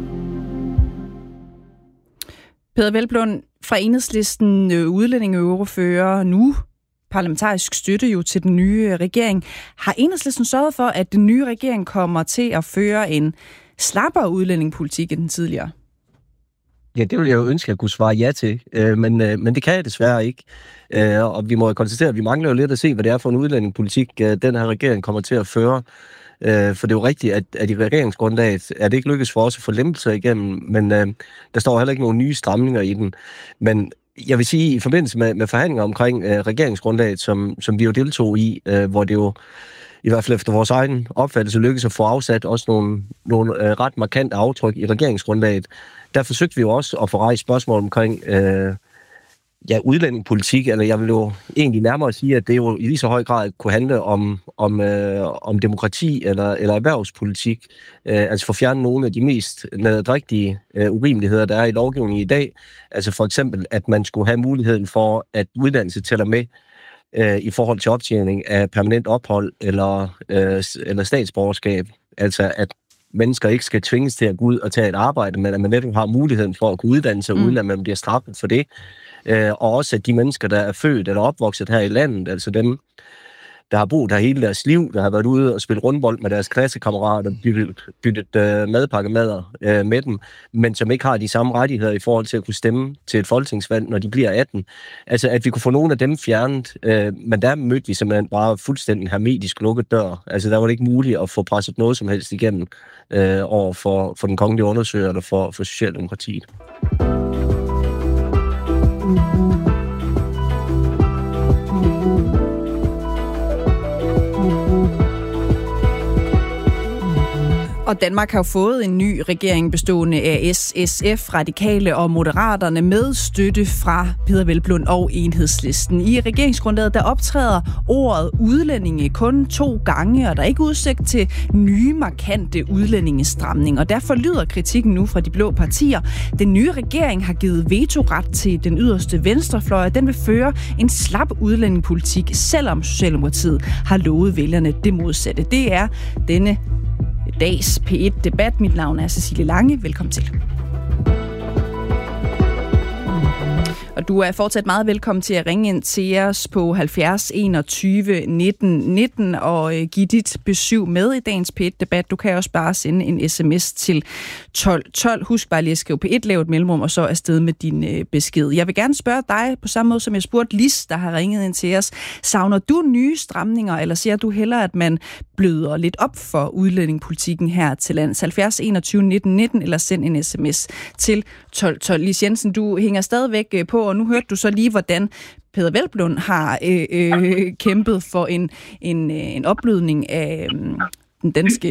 Peder Hvelplund fra Enhedslisten, udlændingeordfører nu, parlamentarisk støtte jo til den nye regering. Har Enhedslisten sørget for, at den nye regering kommer til at føre en slappere udlændingepolitik end den tidligere? Ja, det vil jeg jo ønske, at jeg kunne svare ja til, men det kan jeg desværre ikke. Og vi må konstatere, at vi mangler jo lidt at se, hvad det er for en udlændingepolitik, den her regering kommer til at føre. For det er jo rigtigt, at i regeringsgrundlaget er det ikke lykkedes for os at få lempelser igennem, men der står heller ikke nogen nye stramninger i den. Men jeg vil sige, i forbindelse med forhandlinger omkring regeringsgrundlaget, som vi jo deltog i, hvor det jo i hvert fald efter vores egen opfattelse lykkedes at få afsat også nogle ret markante aftryk i regeringsgrundlaget, der forsøgte vi jo også at få rejst spørgsmål omkring udlændingepolitik, eller jeg vil jo egentlig nærmere sige, at det jo i lige så høj grad kunne handle om demokrati eller erhvervspolitik, altså for at fjerne nogle af de mest nederdrægtige urimeligheder, der er i lovgivningen i dag. Altså for eksempel, at man skulle have muligheden for, at uddannelse tæller med i forhold til optjening af permanent ophold eller statsborgerskab. Altså at mennesker ikke skal tvinges til at gå ud og tage et arbejde, men at man netop har muligheden for at kunne uddanne sig, uden at man bliver straffet for det. Og også at de mennesker, der er født eller opvokset her i landet, altså dem, der har boet her hele deres liv, der har været ude og spille rundbold med deres klassekammerater, byttet madpakkemader med dem, men som ikke har de samme rettigheder i forhold til at kunne stemme til et folketingsvalg, når de bliver 18. Altså, at vi kunne få nogle af dem fjernet, men der mødte vi simpelthen bare fuldstændig hermetisk lukket dør. Altså, der var det ikke muligt at få presset noget som helst igennem over for den kongelige undersøger eller for Socialdemokratiet. Og Danmark har jo fået en ny regering bestående af SF, Radikale og Moderaterne med støtte fra Peder Hvelplund og Enhedslisten. I regeringsgrundlaget der optræder ordet udlændinge kun 2 gange, og der er ikke udsigt til nye markante udlændingestramninger. Og derfor lyder kritikken nu fra de blå partier. Den nye regering har givet vetoret til den yderste venstrefløj, den vil føre en slap udlændingepolitik, selvom Socialdemokratiet har lovet vælgerne det modsatte. Det er denne dags P1-debat. Mit navn er Cecilie Lange. Velkommen til. Og du er fortsat meget velkommen til at ringe ind til os på 70 21 19 19 og give dit besøg med i dagens P1-debat. Du kan også bare sende en sms til 12 12. Husk bare lige at skrive P1, lave et mellemrum, og så afsted med din besked. Jeg vil gerne spørge dig på samme måde, som jeg spurgte Lis, der har ringet ind til os. Savner du nye stramninger, eller siger du hellere, at man bløder lidt op for udlændingepolitikken her til lands? 70 21 19 19, eller send en sms til 12 12. Lis Jensen, du hænger stadigvæk på, og nu hørte du så lige, hvordan Peder Hvelplund har kæmpet for en opblødning af den danske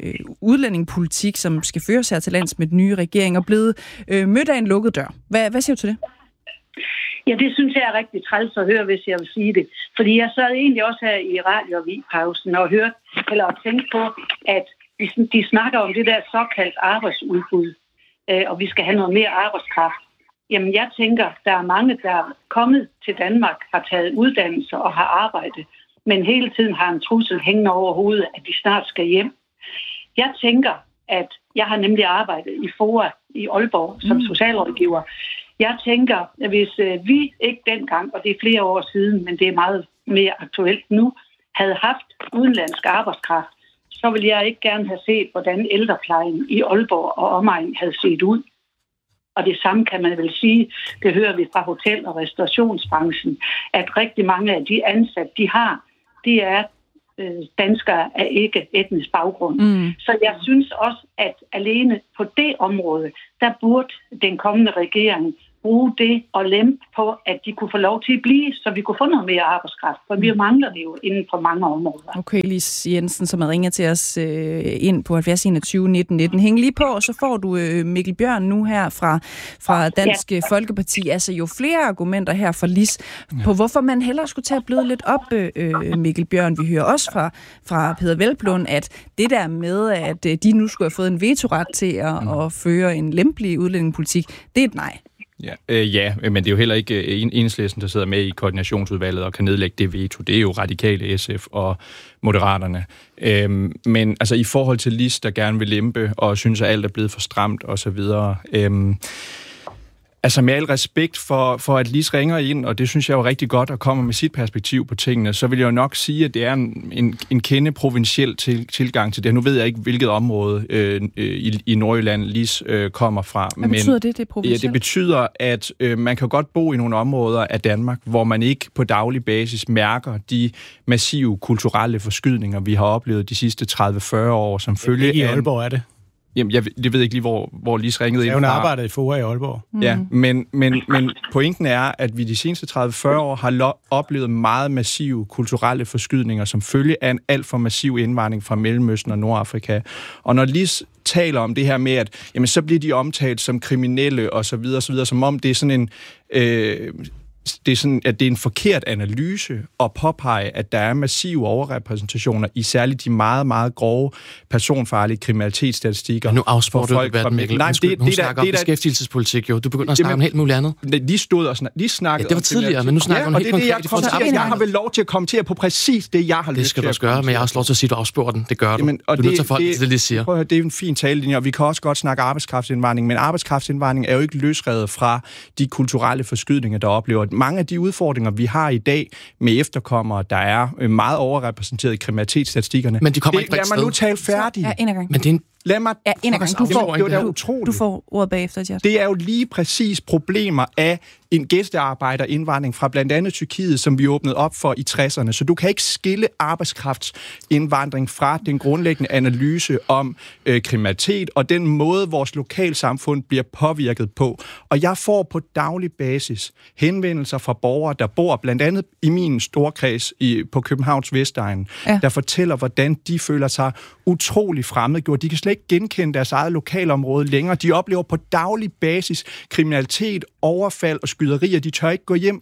udlændingepolitik, som skal føres her til lands med den nye regering, og blevet mødt af en lukket dør. Hvad siger du til det? Ja, det synes jeg er rigtig træls at høre, hvis jeg vil sige det. Fordi jeg sad egentlig også her i radio-pausen og hørte, eller tænkte på, at de snakker om det der såkaldt arbejdsudbud, og vi skal have noget mere arbejdskraft. Jamen, jeg tænker, der er mange, der er kommet til Danmark, har taget uddannelse og har arbejdet, men hele tiden har en trussel hængende over hovedet, at de snart skal hjem. Jeg tænker, at jeg har nemlig arbejdet i FOA i Aalborg som socialrådgiver. Jeg tænker, at hvis vi ikke dengang, og det er flere år siden, men det er meget mere aktuelt nu, havde haft udenlandsk arbejdskraft, så ville jeg ikke gerne have set, hvordan ældreplejen i Aalborg og omegn havde set ud. Og det samme kan man vel sige, det hører vi fra hotel- og restaurationsbranchen, at rigtig mange af de ansatte, de har, det er danskere af ikke etnisk baggrund. Så jeg synes også, at alene på det område, der burde den kommende regering bruge det og lempe på, at de kunne få lov til at blive, så vi kunne få noget mere arbejdskraft, for vi mangler det jo inden for mange områder. Okay, Lis Jensen, som har ringet til os ind på 70 21 19 19. Hæng lige på, og så får du Mikkel Bjørn nu her fra Dansk Folkeparti. Altså jo flere argumenter her for Lis, på hvorfor man hellere skulle tage at bløde lidt op, Mikkel Bjørn. Vi hører også fra Peder Hvelplund, at det der med, at de nu skulle have fået en vetoret til at føre en lempelig udlændingepolitik, det er et nej. Ja, men det er jo heller ikke Enhedslisten, der sidder med i koordinationsudvalget og kan nedlægge det veto. Det er jo Radikale, SF og Moderaterne. Men altså i forhold til Lis, der gerne vil lempe og synes, at alt er blevet for stramt osv., altså med al respekt for at Lis ringer ind, og det synes jeg er jo rigtig godt at komme med sit perspektiv på tingene, så vil jeg jo nok sige, at det er en kende provinciel tilgang til det. Nu ved jeg ikke, hvilket område i Nordjylland Lis kommer fra. Hvad betyder det provincielt? Ja, det betyder, at man kan godt bo i nogle områder af Danmark, hvor man ikke på daglig basis mærker de massive kulturelle forskydninger, vi har oplevet de sidste 30-40 år, som følge af... I Aalborg er det. Jamen, jeg ved ikke lige, hvor Lis ringede ind fra. Hun arbejdet i FOA i Aalborg. Ja, men pointen er, at vi de seneste 30-40 år har oplevet meget massive kulturelle forskydninger, som følge af en alt for massiv indvandring fra Mellemøsten og Nordafrika. Og når Lis taler om det her med, at jamen, så bliver de omtalt som kriminelle og så videre, som om det er sådan en... at det er en forkert analyse at påpege, at der er massive overrepræsentationer i særligt de meget, meget grove personfarlige kriminalitetsstatistikker. Ja, nu afspurgte du debatten, Mikkel. Nej, hun snakker om beskæftigelsespolitik, jo. Du begynder at snakke om helt muligt andet. De stod og snakkede det var tidligere, men nu snakker hun helt konkret i forhold til arbejdsmarkedet. Jeg har vel lov til at kommentere på præcis det, jeg har lyst til. Det skal du også gøre, men jeg har også lov til at sige, at du afspurgte den. Det gør du. Du er nødt til at forholde til det, siger. Prøv at høre, det er en fin talelinje, og vi kan også godt snakke arbejdskraftsindvandring, men arbejdskraftsindvandring er jo ikke løsredet fra de kulturelle forskydninger, der oplever. Mange af de udfordringer, vi har i dag med efterkommere, der er meget overrepræsenteret i kriminalitetsstatistikkerne. Men de kommer ikke lad mig nu tale færdigt. Ja, en af gang. Men det er en... Lad mig... Ja, en af gang. Du får ordet bagefter, Gert. Det er jo lige præcis problemer af en gæstearbejderindvandring fra blandt andet Tyrkiet, som vi åbnede op for i 60'erne. Så du kan ikke skille arbejdskraftsindvandring fra den grundlæggende analyse om kriminalitet og den måde, vores lokalsamfund bliver påvirket på. Og jeg får på daglig basis henvendelser fra borgere, der bor blandt andet i min storkreds på Københavns Vestegn, der fortæller, hvordan de føler sig utrolig fremmedgjort. De kan slet ikke genkende deres eget lokalområde længere. De oplever på daglig basis kriminalitet, overfald og skyderier. De tør ikke gå hjem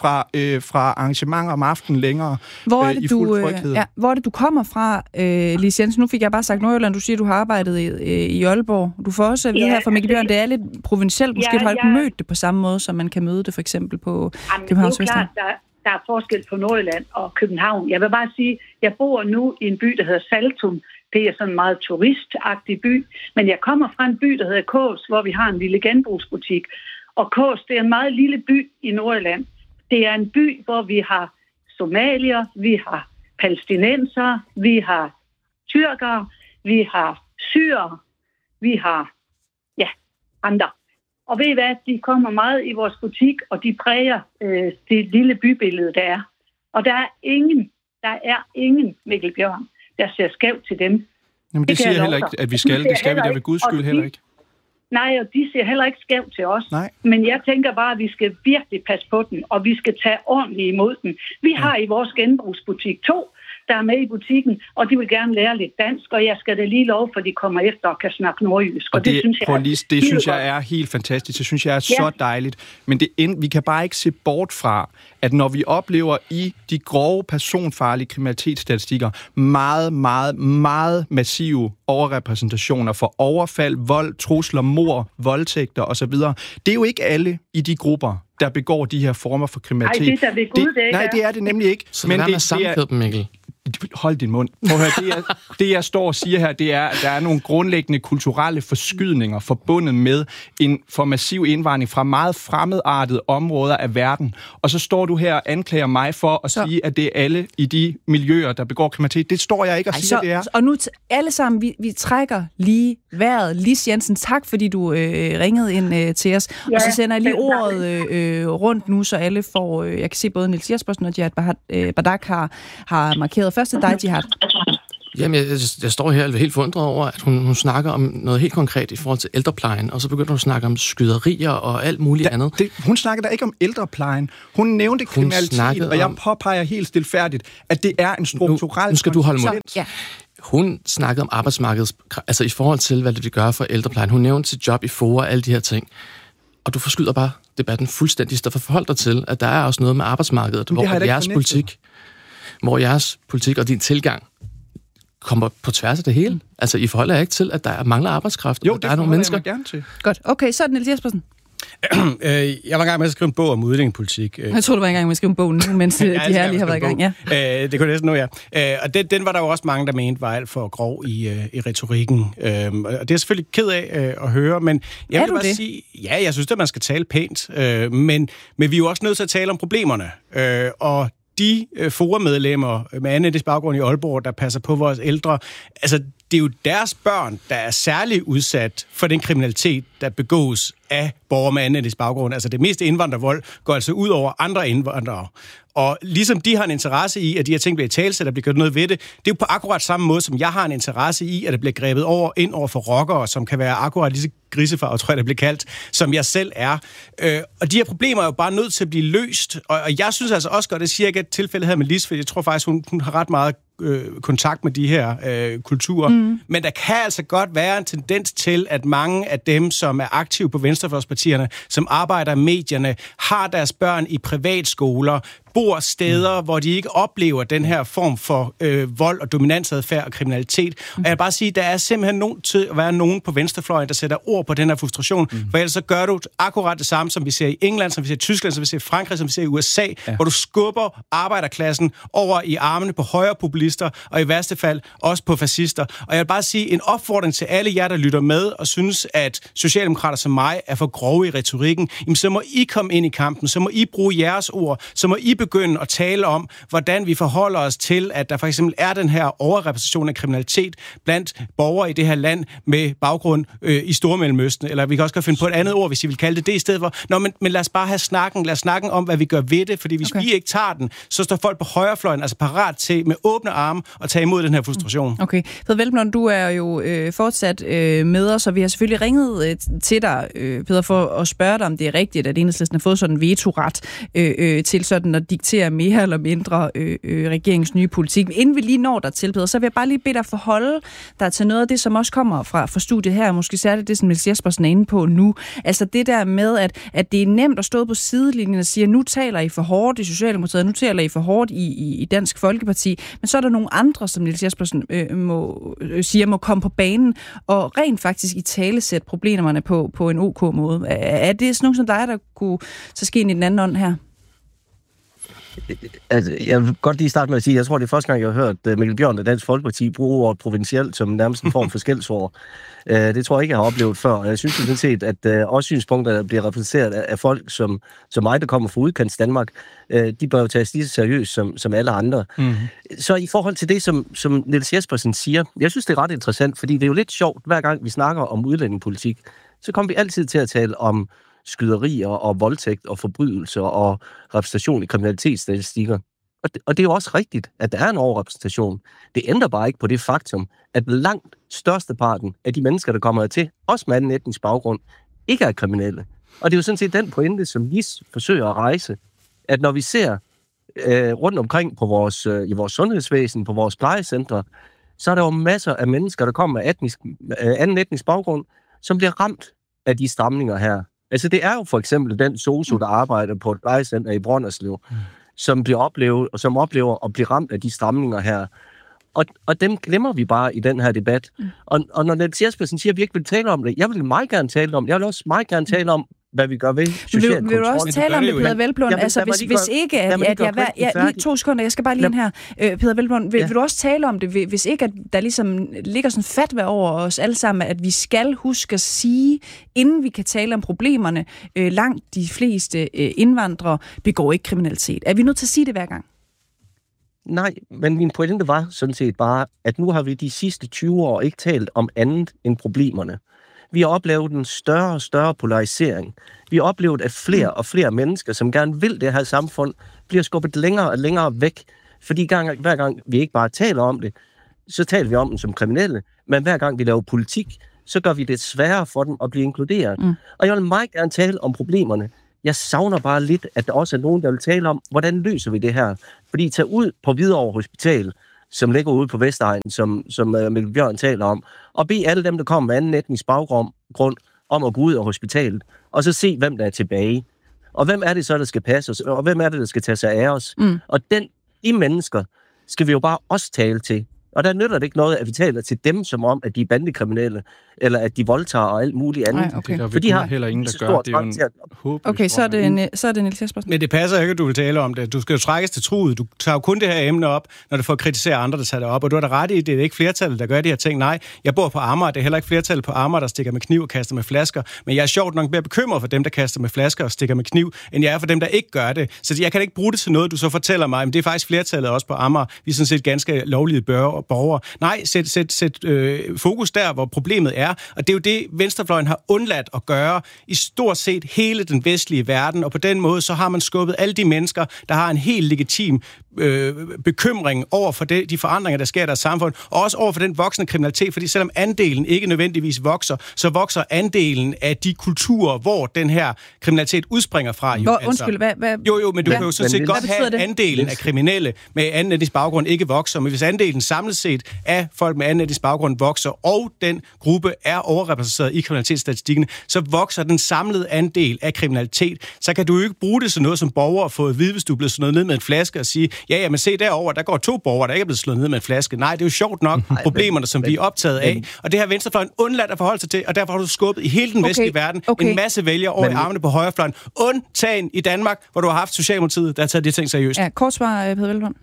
fra arrangementer om aftenen længere i fuld tryghed. Hvor er det, du kommer fra, Lis Jensen? Nu fik jeg bare sagt Nordjylland. Du siger, du har arbejdet i Aalborg. Du får også at vide her fra Mikkel Bjørn, det er lidt provincielt. Måske du har ikke mødt det på samme måde, som man kan møde det for eksempel på Københavns Vestegn. Der er forskel på Nordjylland og København. Jeg vil bare sige, jeg bor nu i en by, der hedder Saltum. Det er sådan en meget turistagtig by. Men jeg kommer fra en by, der hedder Kås, hvor vi har en lille genbrugsbutik. Og Kås, det er en meget lille by i Nordjylland. Det er en by, hvor vi har somalier, vi har palæstinenser, vi har tyrkere, vi har syrere, vi har andre. Og ved I hvad, de kommer meget i vores butik, og de præger det lille bybillede, der er. Og der er ingen Mikkel Bjørn, der ser skævt til dem. Jamen det siger jeg heller ikke, at vi skal. Det skal vi da ved Guds skyld heller ikke. Nej, og de ser heller ikke skævt til os. Nej. Men jeg tænker bare, at vi skal virkelig passe på den, og vi skal tage ordentligt imod den. Vi har i vores genbrugsbutik 2, der er med i butikken, og de vil gerne lære lidt dansk, og jeg skal da lige love, for de kommer efter og kan snakke nordjysk. Og det synes jeg er helt fantastisk. Det synes jeg er så dejligt. Men vi kan bare ikke se bort fra, at når vi oplever i de grove personfarlige kriminalitetsstatistikker meget, meget, meget massive overrepræsentationer for overfald, vold, trusler, mord, voldtægter osv. Det er jo ikke alle i de grupper, der begår de her former for kriminalitet. Nej, det er da ved Gud, det nej, det er det nemlig ikke. Så men det er dem, Mikkel. Hold din mund. Prøv at høre, det jeg står og siger her, det er, at der er nogle grundlæggende kulturelle forskydninger forbundet med en for massiv indvandring fra meget fremmedartede områder af verden. Og så står du her og anklager mig for at sige, at det er alle i de miljøer, der begår kriminalitet. Det står jeg ikke og siger, det er. Og nu alle sammen, vi trækker lige vejret. Lis Jensen, tak fordi du ringede ind til os. Ja, og så sender jeg lige ordet rundt nu, så alle får... jeg kan se både Niels Jespersen og Jihad Badak har markeret først til dig, Jihad. Jamen, jeg står her helt forundret over, at hun snakker om noget helt konkret i forhold til ældreplejen, og så begynder hun at snakke om skyderier og alt muligt andet. Hun snakker da ikke om ældreplejen. Hun nævnte kriminalitet, og jeg påpeger helt stilfærdigt, at det er en strukturel... Nu skal du holde mund. Ja. Hun snakkede om arbejdsmarkedet, altså i forhold til, hvad det vil gøre for ældreplejen. Hun nævnte sit job i FOA og alle de her ting. Og du forskyder bare debatten fuldstændig, så forhold dig til, at der er også noget med arbejdsmarkedet, hvor jeres politik og din tilgang kommer på tværs af det hele. Altså, I forholder ikke til, at der mangler arbejdskraft, og der er nogle mennesker. Gerne til. Godt. Okay, så er det Niels Jespersen. Jeg var i gang med at skrive en bog om udlændingepolitik. Jeg tror, du var i gang med at skrive en bog nu, mens de her lige har været i gang. Ja. Det kunne næsten nu, ja. Og den var der jo også mange, der mente var alt for grov i retorikken. Og det er jeg selvfølgelig ked af at høre, men jeg vil bare sige, ja, jeg synes, at man skal tale pænt, men vi er jo også nødt til at tale om problemerne. Og de forumedlemmer med anden etnisk baggrund i Aalborg, der passer på vores ældre, altså det er jo deres børn, der er særlig udsat for den kriminalitet, der begås af borgere med anden etnisk baggrund. Altså det meste indvandrervold går altså ud over andre indvandrere. Og ligesom de har en interesse i, at de her ting bliver talsat, at der bliver gjort noget ved det, det er jo på akkurat samme måde, som jeg har en interesse i, at der bliver grebet ind over for rockere, som kan være akkurat lige så grisefarvet, tror jeg, det bliver kaldt, som jeg selv er. Og de her problemer er jo bare nødt til at blive løst. Og jeg synes altså også godt, det siger ikke et tilfælde her med Lis, for jeg tror faktisk, hun har ret meget kontakt med de her kulturer. Men der kan altså godt være en tendens til, at mange af dem, som er aktive på venstrefløjspartierne, som arbejder i medierne, har deres børn i privatskoler, bor steder, hvor de ikke oplever den her form for vold og dominansadfærd og kriminalitet. Og jeg vil bare sige, der er simpelthen nødt til at være nogen på venstrefløjen, der sætter ord på den her frustration, for ellers så gør du akkurat det samme, som vi ser i England, som vi ser i Tyskland, som vi ser i Frankrig, som vi ser i USA, hvor du skubber arbejderklassen over i armene på højrepopulister, og i værste fald også på fascister. Og jeg vil bare sige en opfordring til alle jer, der lytter med og synes, at socialdemokrater som mig er for grove i retorikken, jamen så må I komme ind i kampen, så må I bruge jeres ord, så må I begynde at tale om, hvordan vi forholder os til, at der for eksempel er den her overrepræsentation af kriminalitet blandt borgere i det her land med baggrund i Stormellemøsten, eller vi kan også finde på et andet ord, hvis I vil kalde det i stedet for. Nå, men lad os bare have snakken, lad os snakke om, hvad vi gør ved det, fordi hvis vi ikke tager den, så står folk på højrefløjen altså parat til med åbne arme at tage imod den her frustration. Okay. Peder Hvelplund, du er jo fortsat med os, og vi har selvfølgelig ringet til dig, Peder, for at spørge dig, om det er rigtigt, at Enhedslisten har fået sådan en vetoret til sådan at diktere mere eller mindre regeringens nye politik. Men inden vi lige når der til, Peder, så vil jeg bare lige bede dig forholde dig til noget af det, som også kommer fra studiet her, måske særligt det, som Niels Jespersen er inde på nu. Altså det der med, at det er nemt at stå på sidelinjen og sige, nu taler I for hårdt i Socialdemokratiet, nu taler I for hårdt i Dansk Folkeparti, men så er der nogle andre, som Niels Jespersen må komme på banen og rent faktisk i tale sætte problemerne på en OK måde. Er det sådan nogen som dig, der kunne så ske ind i den anden ånd her? Altså, jeg vil godt lige starte med at sige, jeg tror, det er første gang, jeg har hørt Mikkel Bjørn af Dansk Folkeparti bruge ordet provincielt som nærmest en form for skældsord. Det tror jeg ikke, jeg har oplevet før. Og jeg synes sådan set, at også synspunkter, der bliver repræsenteret af folk som mig, der kommer fra udkants Danmark, de bør jo tages lige så seriøst som alle andre. Så i forhold til det, som Niels Jespersen siger, jeg synes, det er ret interessant, fordi det er jo lidt sjovt, hver gang vi snakker om udlændingepolitik, så kommer vi altid til at tale om skyderier og voldtægt og forbrydelser og repræsentation i kriminalitetsstatistikker. Og det er jo også rigtigt, at der er en overrepræsentation. Det ændrer bare ikke på det faktum, at langt størsteparten af de mennesker, der kommer hertil, også med anden etnisk baggrund, ikke er kriminelle. Og det er jo sådan set den pointe, som Lis forsøger at rejse, at når vi ser rundt omkring på i vores sundhedsvæsen, på vores plejecentre, så er der jo masser af mennesker, der kommer med anden etnisk baggrund, som bliver ramt af de stramninger her. Altså det er jo for eksempel den sosu, der arbejder på et plejecenter i Brønderslev, som oplever at blive ramt af de stramninger her. Og dem glemmer vi bare i den her debat. Og når Niels Jespersen siger, at vi ikke vil tale om det, jeg vil meget gerne tale om det. Jeg vil også meget gerne tale om, hvad vi gør ved social kontrol. Vil du også tale om det, Peder Hvelplund? Altså, hvis ikke, lige 2 sekunder, jeg skal bare lige ind her. Peder Hvelplund, vil du også tale om det, hvis ikke, at der ligesom ligger sådan fatwa over os alle sammen, at vi skal huske at sige, inden vi kan tale om problemerne, langt de fleste indvandrere begår ikke kriminalitet. Er vi nødt til at sige det hver gang? Nej, men min pointe var sådan set bare, at nu har vi de sidste 20 år ikke talt om andet end problemerne. Vi har oplevet en større og større polarisering. Vi har oplevet, at flere og flere mennesker, som gerne vil det her samfund, bliver skubbet længere og længere væk. Fordi hver gang vi ikke bare taler om det, så taler vi om dem som kriminelle. Men hver gang vi laver politik, så gør vi det sværere for dem at blive inkluderet. Og jeg vil meget gerne tale om problemerne. Jeg savner bare lidt, at der også er nogen, der vil tale om, hvordan løser vi det her? Fordi tage ud på Hvidovre Hospital, som ligger ude på Vestegnen, som Mikkel Bjørn taler om, og bede alle dem, der kommer med anden etnisk baggrund, om at gå ud af hospitalet, og så se, hvem der er tilbage. Og hvem er det så, der skal passe os? Og hvem er det, der skal tage sig af os? Og de mennesker skal vi jo bare også tale til. Og der nytter det ikke noget, at vi taler til dem, som om, at de er bandekriminelle, eller at de voldtager og alt muligt andet. Nej, okay. For de har heller ingen, der gør. Det er jo en håbløs. Okay, så er det Niels Jespersen. Men det passer ikke, at du vil tale om det. Du skal jo trækkes til truet. Du tager jo kun det her emne op, når du får kritiseret andre, der tager det op. Og du har da ret i, det er ikke flertallet, der gør de her ting. Nej, jeg bor på Amager. Det er heller ikke flertallet på Amager, der stikker med kniv og kaster med flasker. Men jeg er sjovt nok mere bekymret for dem, der kaster med flasker og stikker med kniv, end jeg er for dem, der ikke gør det. Så jeg kan ikke bruge det til noget, du så fortæller mig. Men det er faktisk flertallet også på Amager. Vi er sådan set ganske lovlige borgere. Nej, sæt fokus der, hvor problemet er. Og det er jo det, venstrefløjen har undladt at gøre i stort set hele den vestlige verden. Og på den måde, så har man skubbet alle de mennesker, der har en helt legitim bekymring over for de forandringer, der sker i deres samfund, og også over for den voksende kriminalitet, fordi selvom andelen ikke nødvendigvis vokser, så vokser andelen af de kulturer, hvor den her kriminalitet udspringer fra. Undskyld, hvad? Jo, men du kan jo sådan set godt have andelen af kriminelle med anden etnisk baggrund ikke vokser, men hvis andelen samlet set af folk med anden etnisk baggrund vokser, og den gruppe er overrepræsenteret i kriminalitetsstatistikken, så vokser den samlede andel af kriminalitet. Så kan du jo ikke bruge det som noget som borger at få at vide, hvis du er blevet slået ned med en flaske og sige, ja, men se derover, der går 2 borgere, der ikke er blevet slået ned med en flaske. Nej, det er jo sjovt nok problemerne, som vi er optaget af. Og det har venstrefløjen undladt at forholde sig til, og derfor har du skubbet i hele den vestlige verden en masse vælgere over i armene på højrefløjen. Undtagen i Danmark, hvor du har haft Socialdemokratiet, der har taget de ting seriøst. Ja, kort svar, Peder Hvelplund.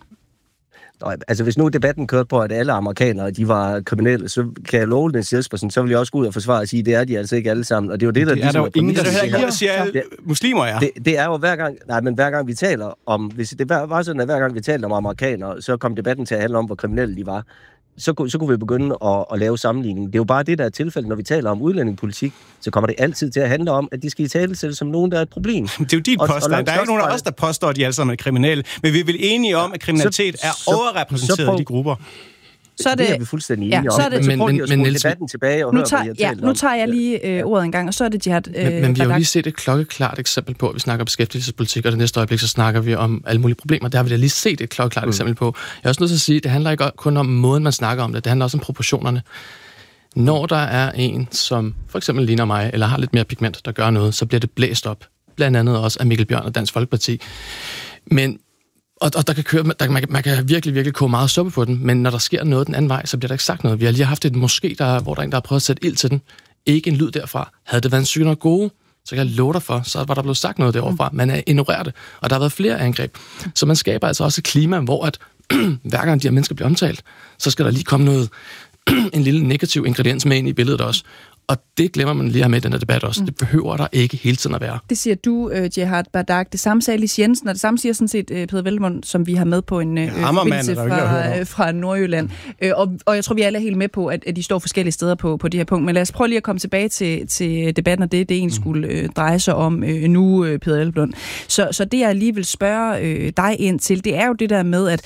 Altså, hvis nu debatten kørte på, at alle amerikanere, de var kriminelle, så kan jeg love Niels Jespersen, så vil jeg også gå ud og forsvare og sige, det er de altså ikke alle sammen. Og det er jo det, der er der ingen, der siger, at muslimer er. Det er jo hver gang vi taler om, hvis det var sådan, at hver gang vi talte om amerikanere, så kom debatten til at handle om, hvor kriminelle de var. Så kunne vi begynde at lave sammenligning. Det er jo bare det, der er tilfældet, når vi taler om udlændingepolitik, så kommer det altid til at handle om, at de skal i talesætte som nogen, der er et problem. Det er jo dit påstand. Der er ikke nogen af os, der påstår, at de alle sammen er kriminelle, men vi er vel enige om, at kriminalitet er overrepræsenteret i de grupper. Så er det er vi fuldstændig enige om. Så prøver de at spole debatten tilbage og høre, hvad jeg taler om. Nu tager jeg lige ordet en gang, og så er det Jihad. Men vi har jo lige set et klokkeklart eksempel på, at vi snakker om beskæftigelsespolitik, og det næste øjeblik, så snakker vi om alle mulige problemer. Der har vi da lige set et klokkeklart eksempel på. Jeg er også nødt til at sige, at det handler ikke kun om måden, man snakker om det. Det handler også om proportionerne. Når der er en, som for eksempel ligner mig, eller har lidt mere pigment, der gør noget, så bliver det blæst op. Blandt andet også af Mikkel Bjørn og Dansk Folkeparti. Men Og der kan køre, man kan virkelig koge meget suppe på den, men når der sker noget den anden vej, så bliver der ikke sagt noget. Vi har lige haft et moské, hvor der er en, der har prøvet at sætte ild til den. Ikke en lyd derfra. Havde det været en synagoge, så kan jeg love dig for, så var der blevet sagt noget derovre. Man er ignoreret det, og der har været flere angreb. Så man skaber altså også et klima, hvor at hver gang de her mennesker bliver omtalt, så skal der lige komme noget, en lille negativ ingrediens med ind i billedet også. Og det glemmer man lige at have med i den her debat også. Det behøver der ikke hele tiden at være. Det siger du, Jihad Bardak. Det samme sagde Lis Jensen, og det samme siger sådan set Peder Hvelplund, som vi har med på en forbindelse fra Nordjylland. Og jeg tror, vi alle er helt med på, at de står forskellige steder på de her punkt. Men lad os prøve lige at komme tilbage til debatten, og det egentlig skulle dreje sig om nu, Peder Hvelplund. Så det, jeg lige vil spørge dig ind til, det er jo det der med, at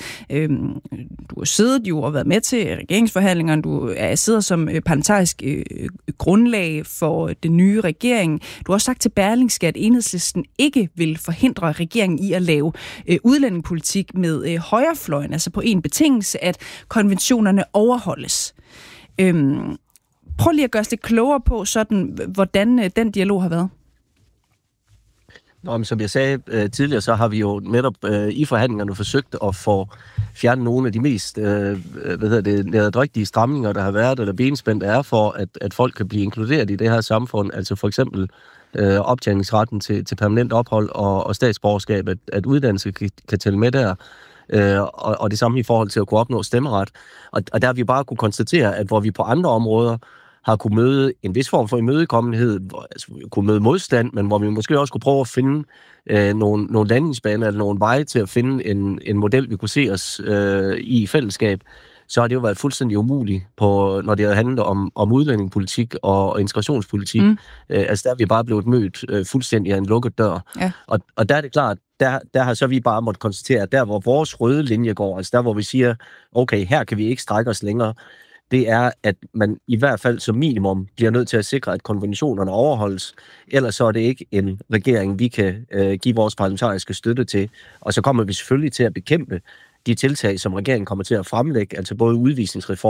du har siddet jo og været med til regeringsforhandlingerne. Du sidder som parlamentarisk grundlag for den nye regering. Du har også sagt til Berlingske, at Enhedslisten ikke vil forhindre regeringen i at lave udlændingepolitik med højrefløjen, altså på en betingelse, at konventionerne overholdes. Prøv lige at gøre os lidt klogere på, sådan, hvordan den dialog har været. Nå, men som jeg sagde tidligere, så har vi jo netop i forhandlingerne forsøgt at få fjernet nogle af de mest nederdrægtige stramninger, der har været, eller benspænd er for, at folk kan blive inkluderet i det her samfund. Altså for eksempel optjeningsretten til permanent ophold og statsborgerskab, at uddannelse kan tælle med der. Og det samme i forhold til at kunne opnå stemmeret. Og der har vi bare kunne konstatere, at hvor vi på andre områder har kunne møde en vis form for imødekommenhed, altså kunne møde modstand, men hvor vi måske også kunne prøve at finde nogle landingsbaner eller nogle veje til at finde en model, vi kunne se os i fællesskab, så har det jo været fuldstændig umuligt, når det har handlet om udlændingepolitik og integrationspolitik. Altså der er vi bare blevet mødt fuldstændig af en lukket dør. Ja. Og der er det klart, der har så vi bare måttet konstatere, at der hvor vores røde linje går, altså der hvor vi siger, okay, her kan vi ikke strække os længere, det er, at man i hvert fald som minimum bliver nødt til at sikre, at konventionerne overholdes. Ellers så er det ikke en regering, vi kan give vores parlamentariske støtte til. Og så kommer vi selvfølgelig til at bekæmpe de tiltag, som regeringen kommer til at fremlægge, altså både udvisningsreform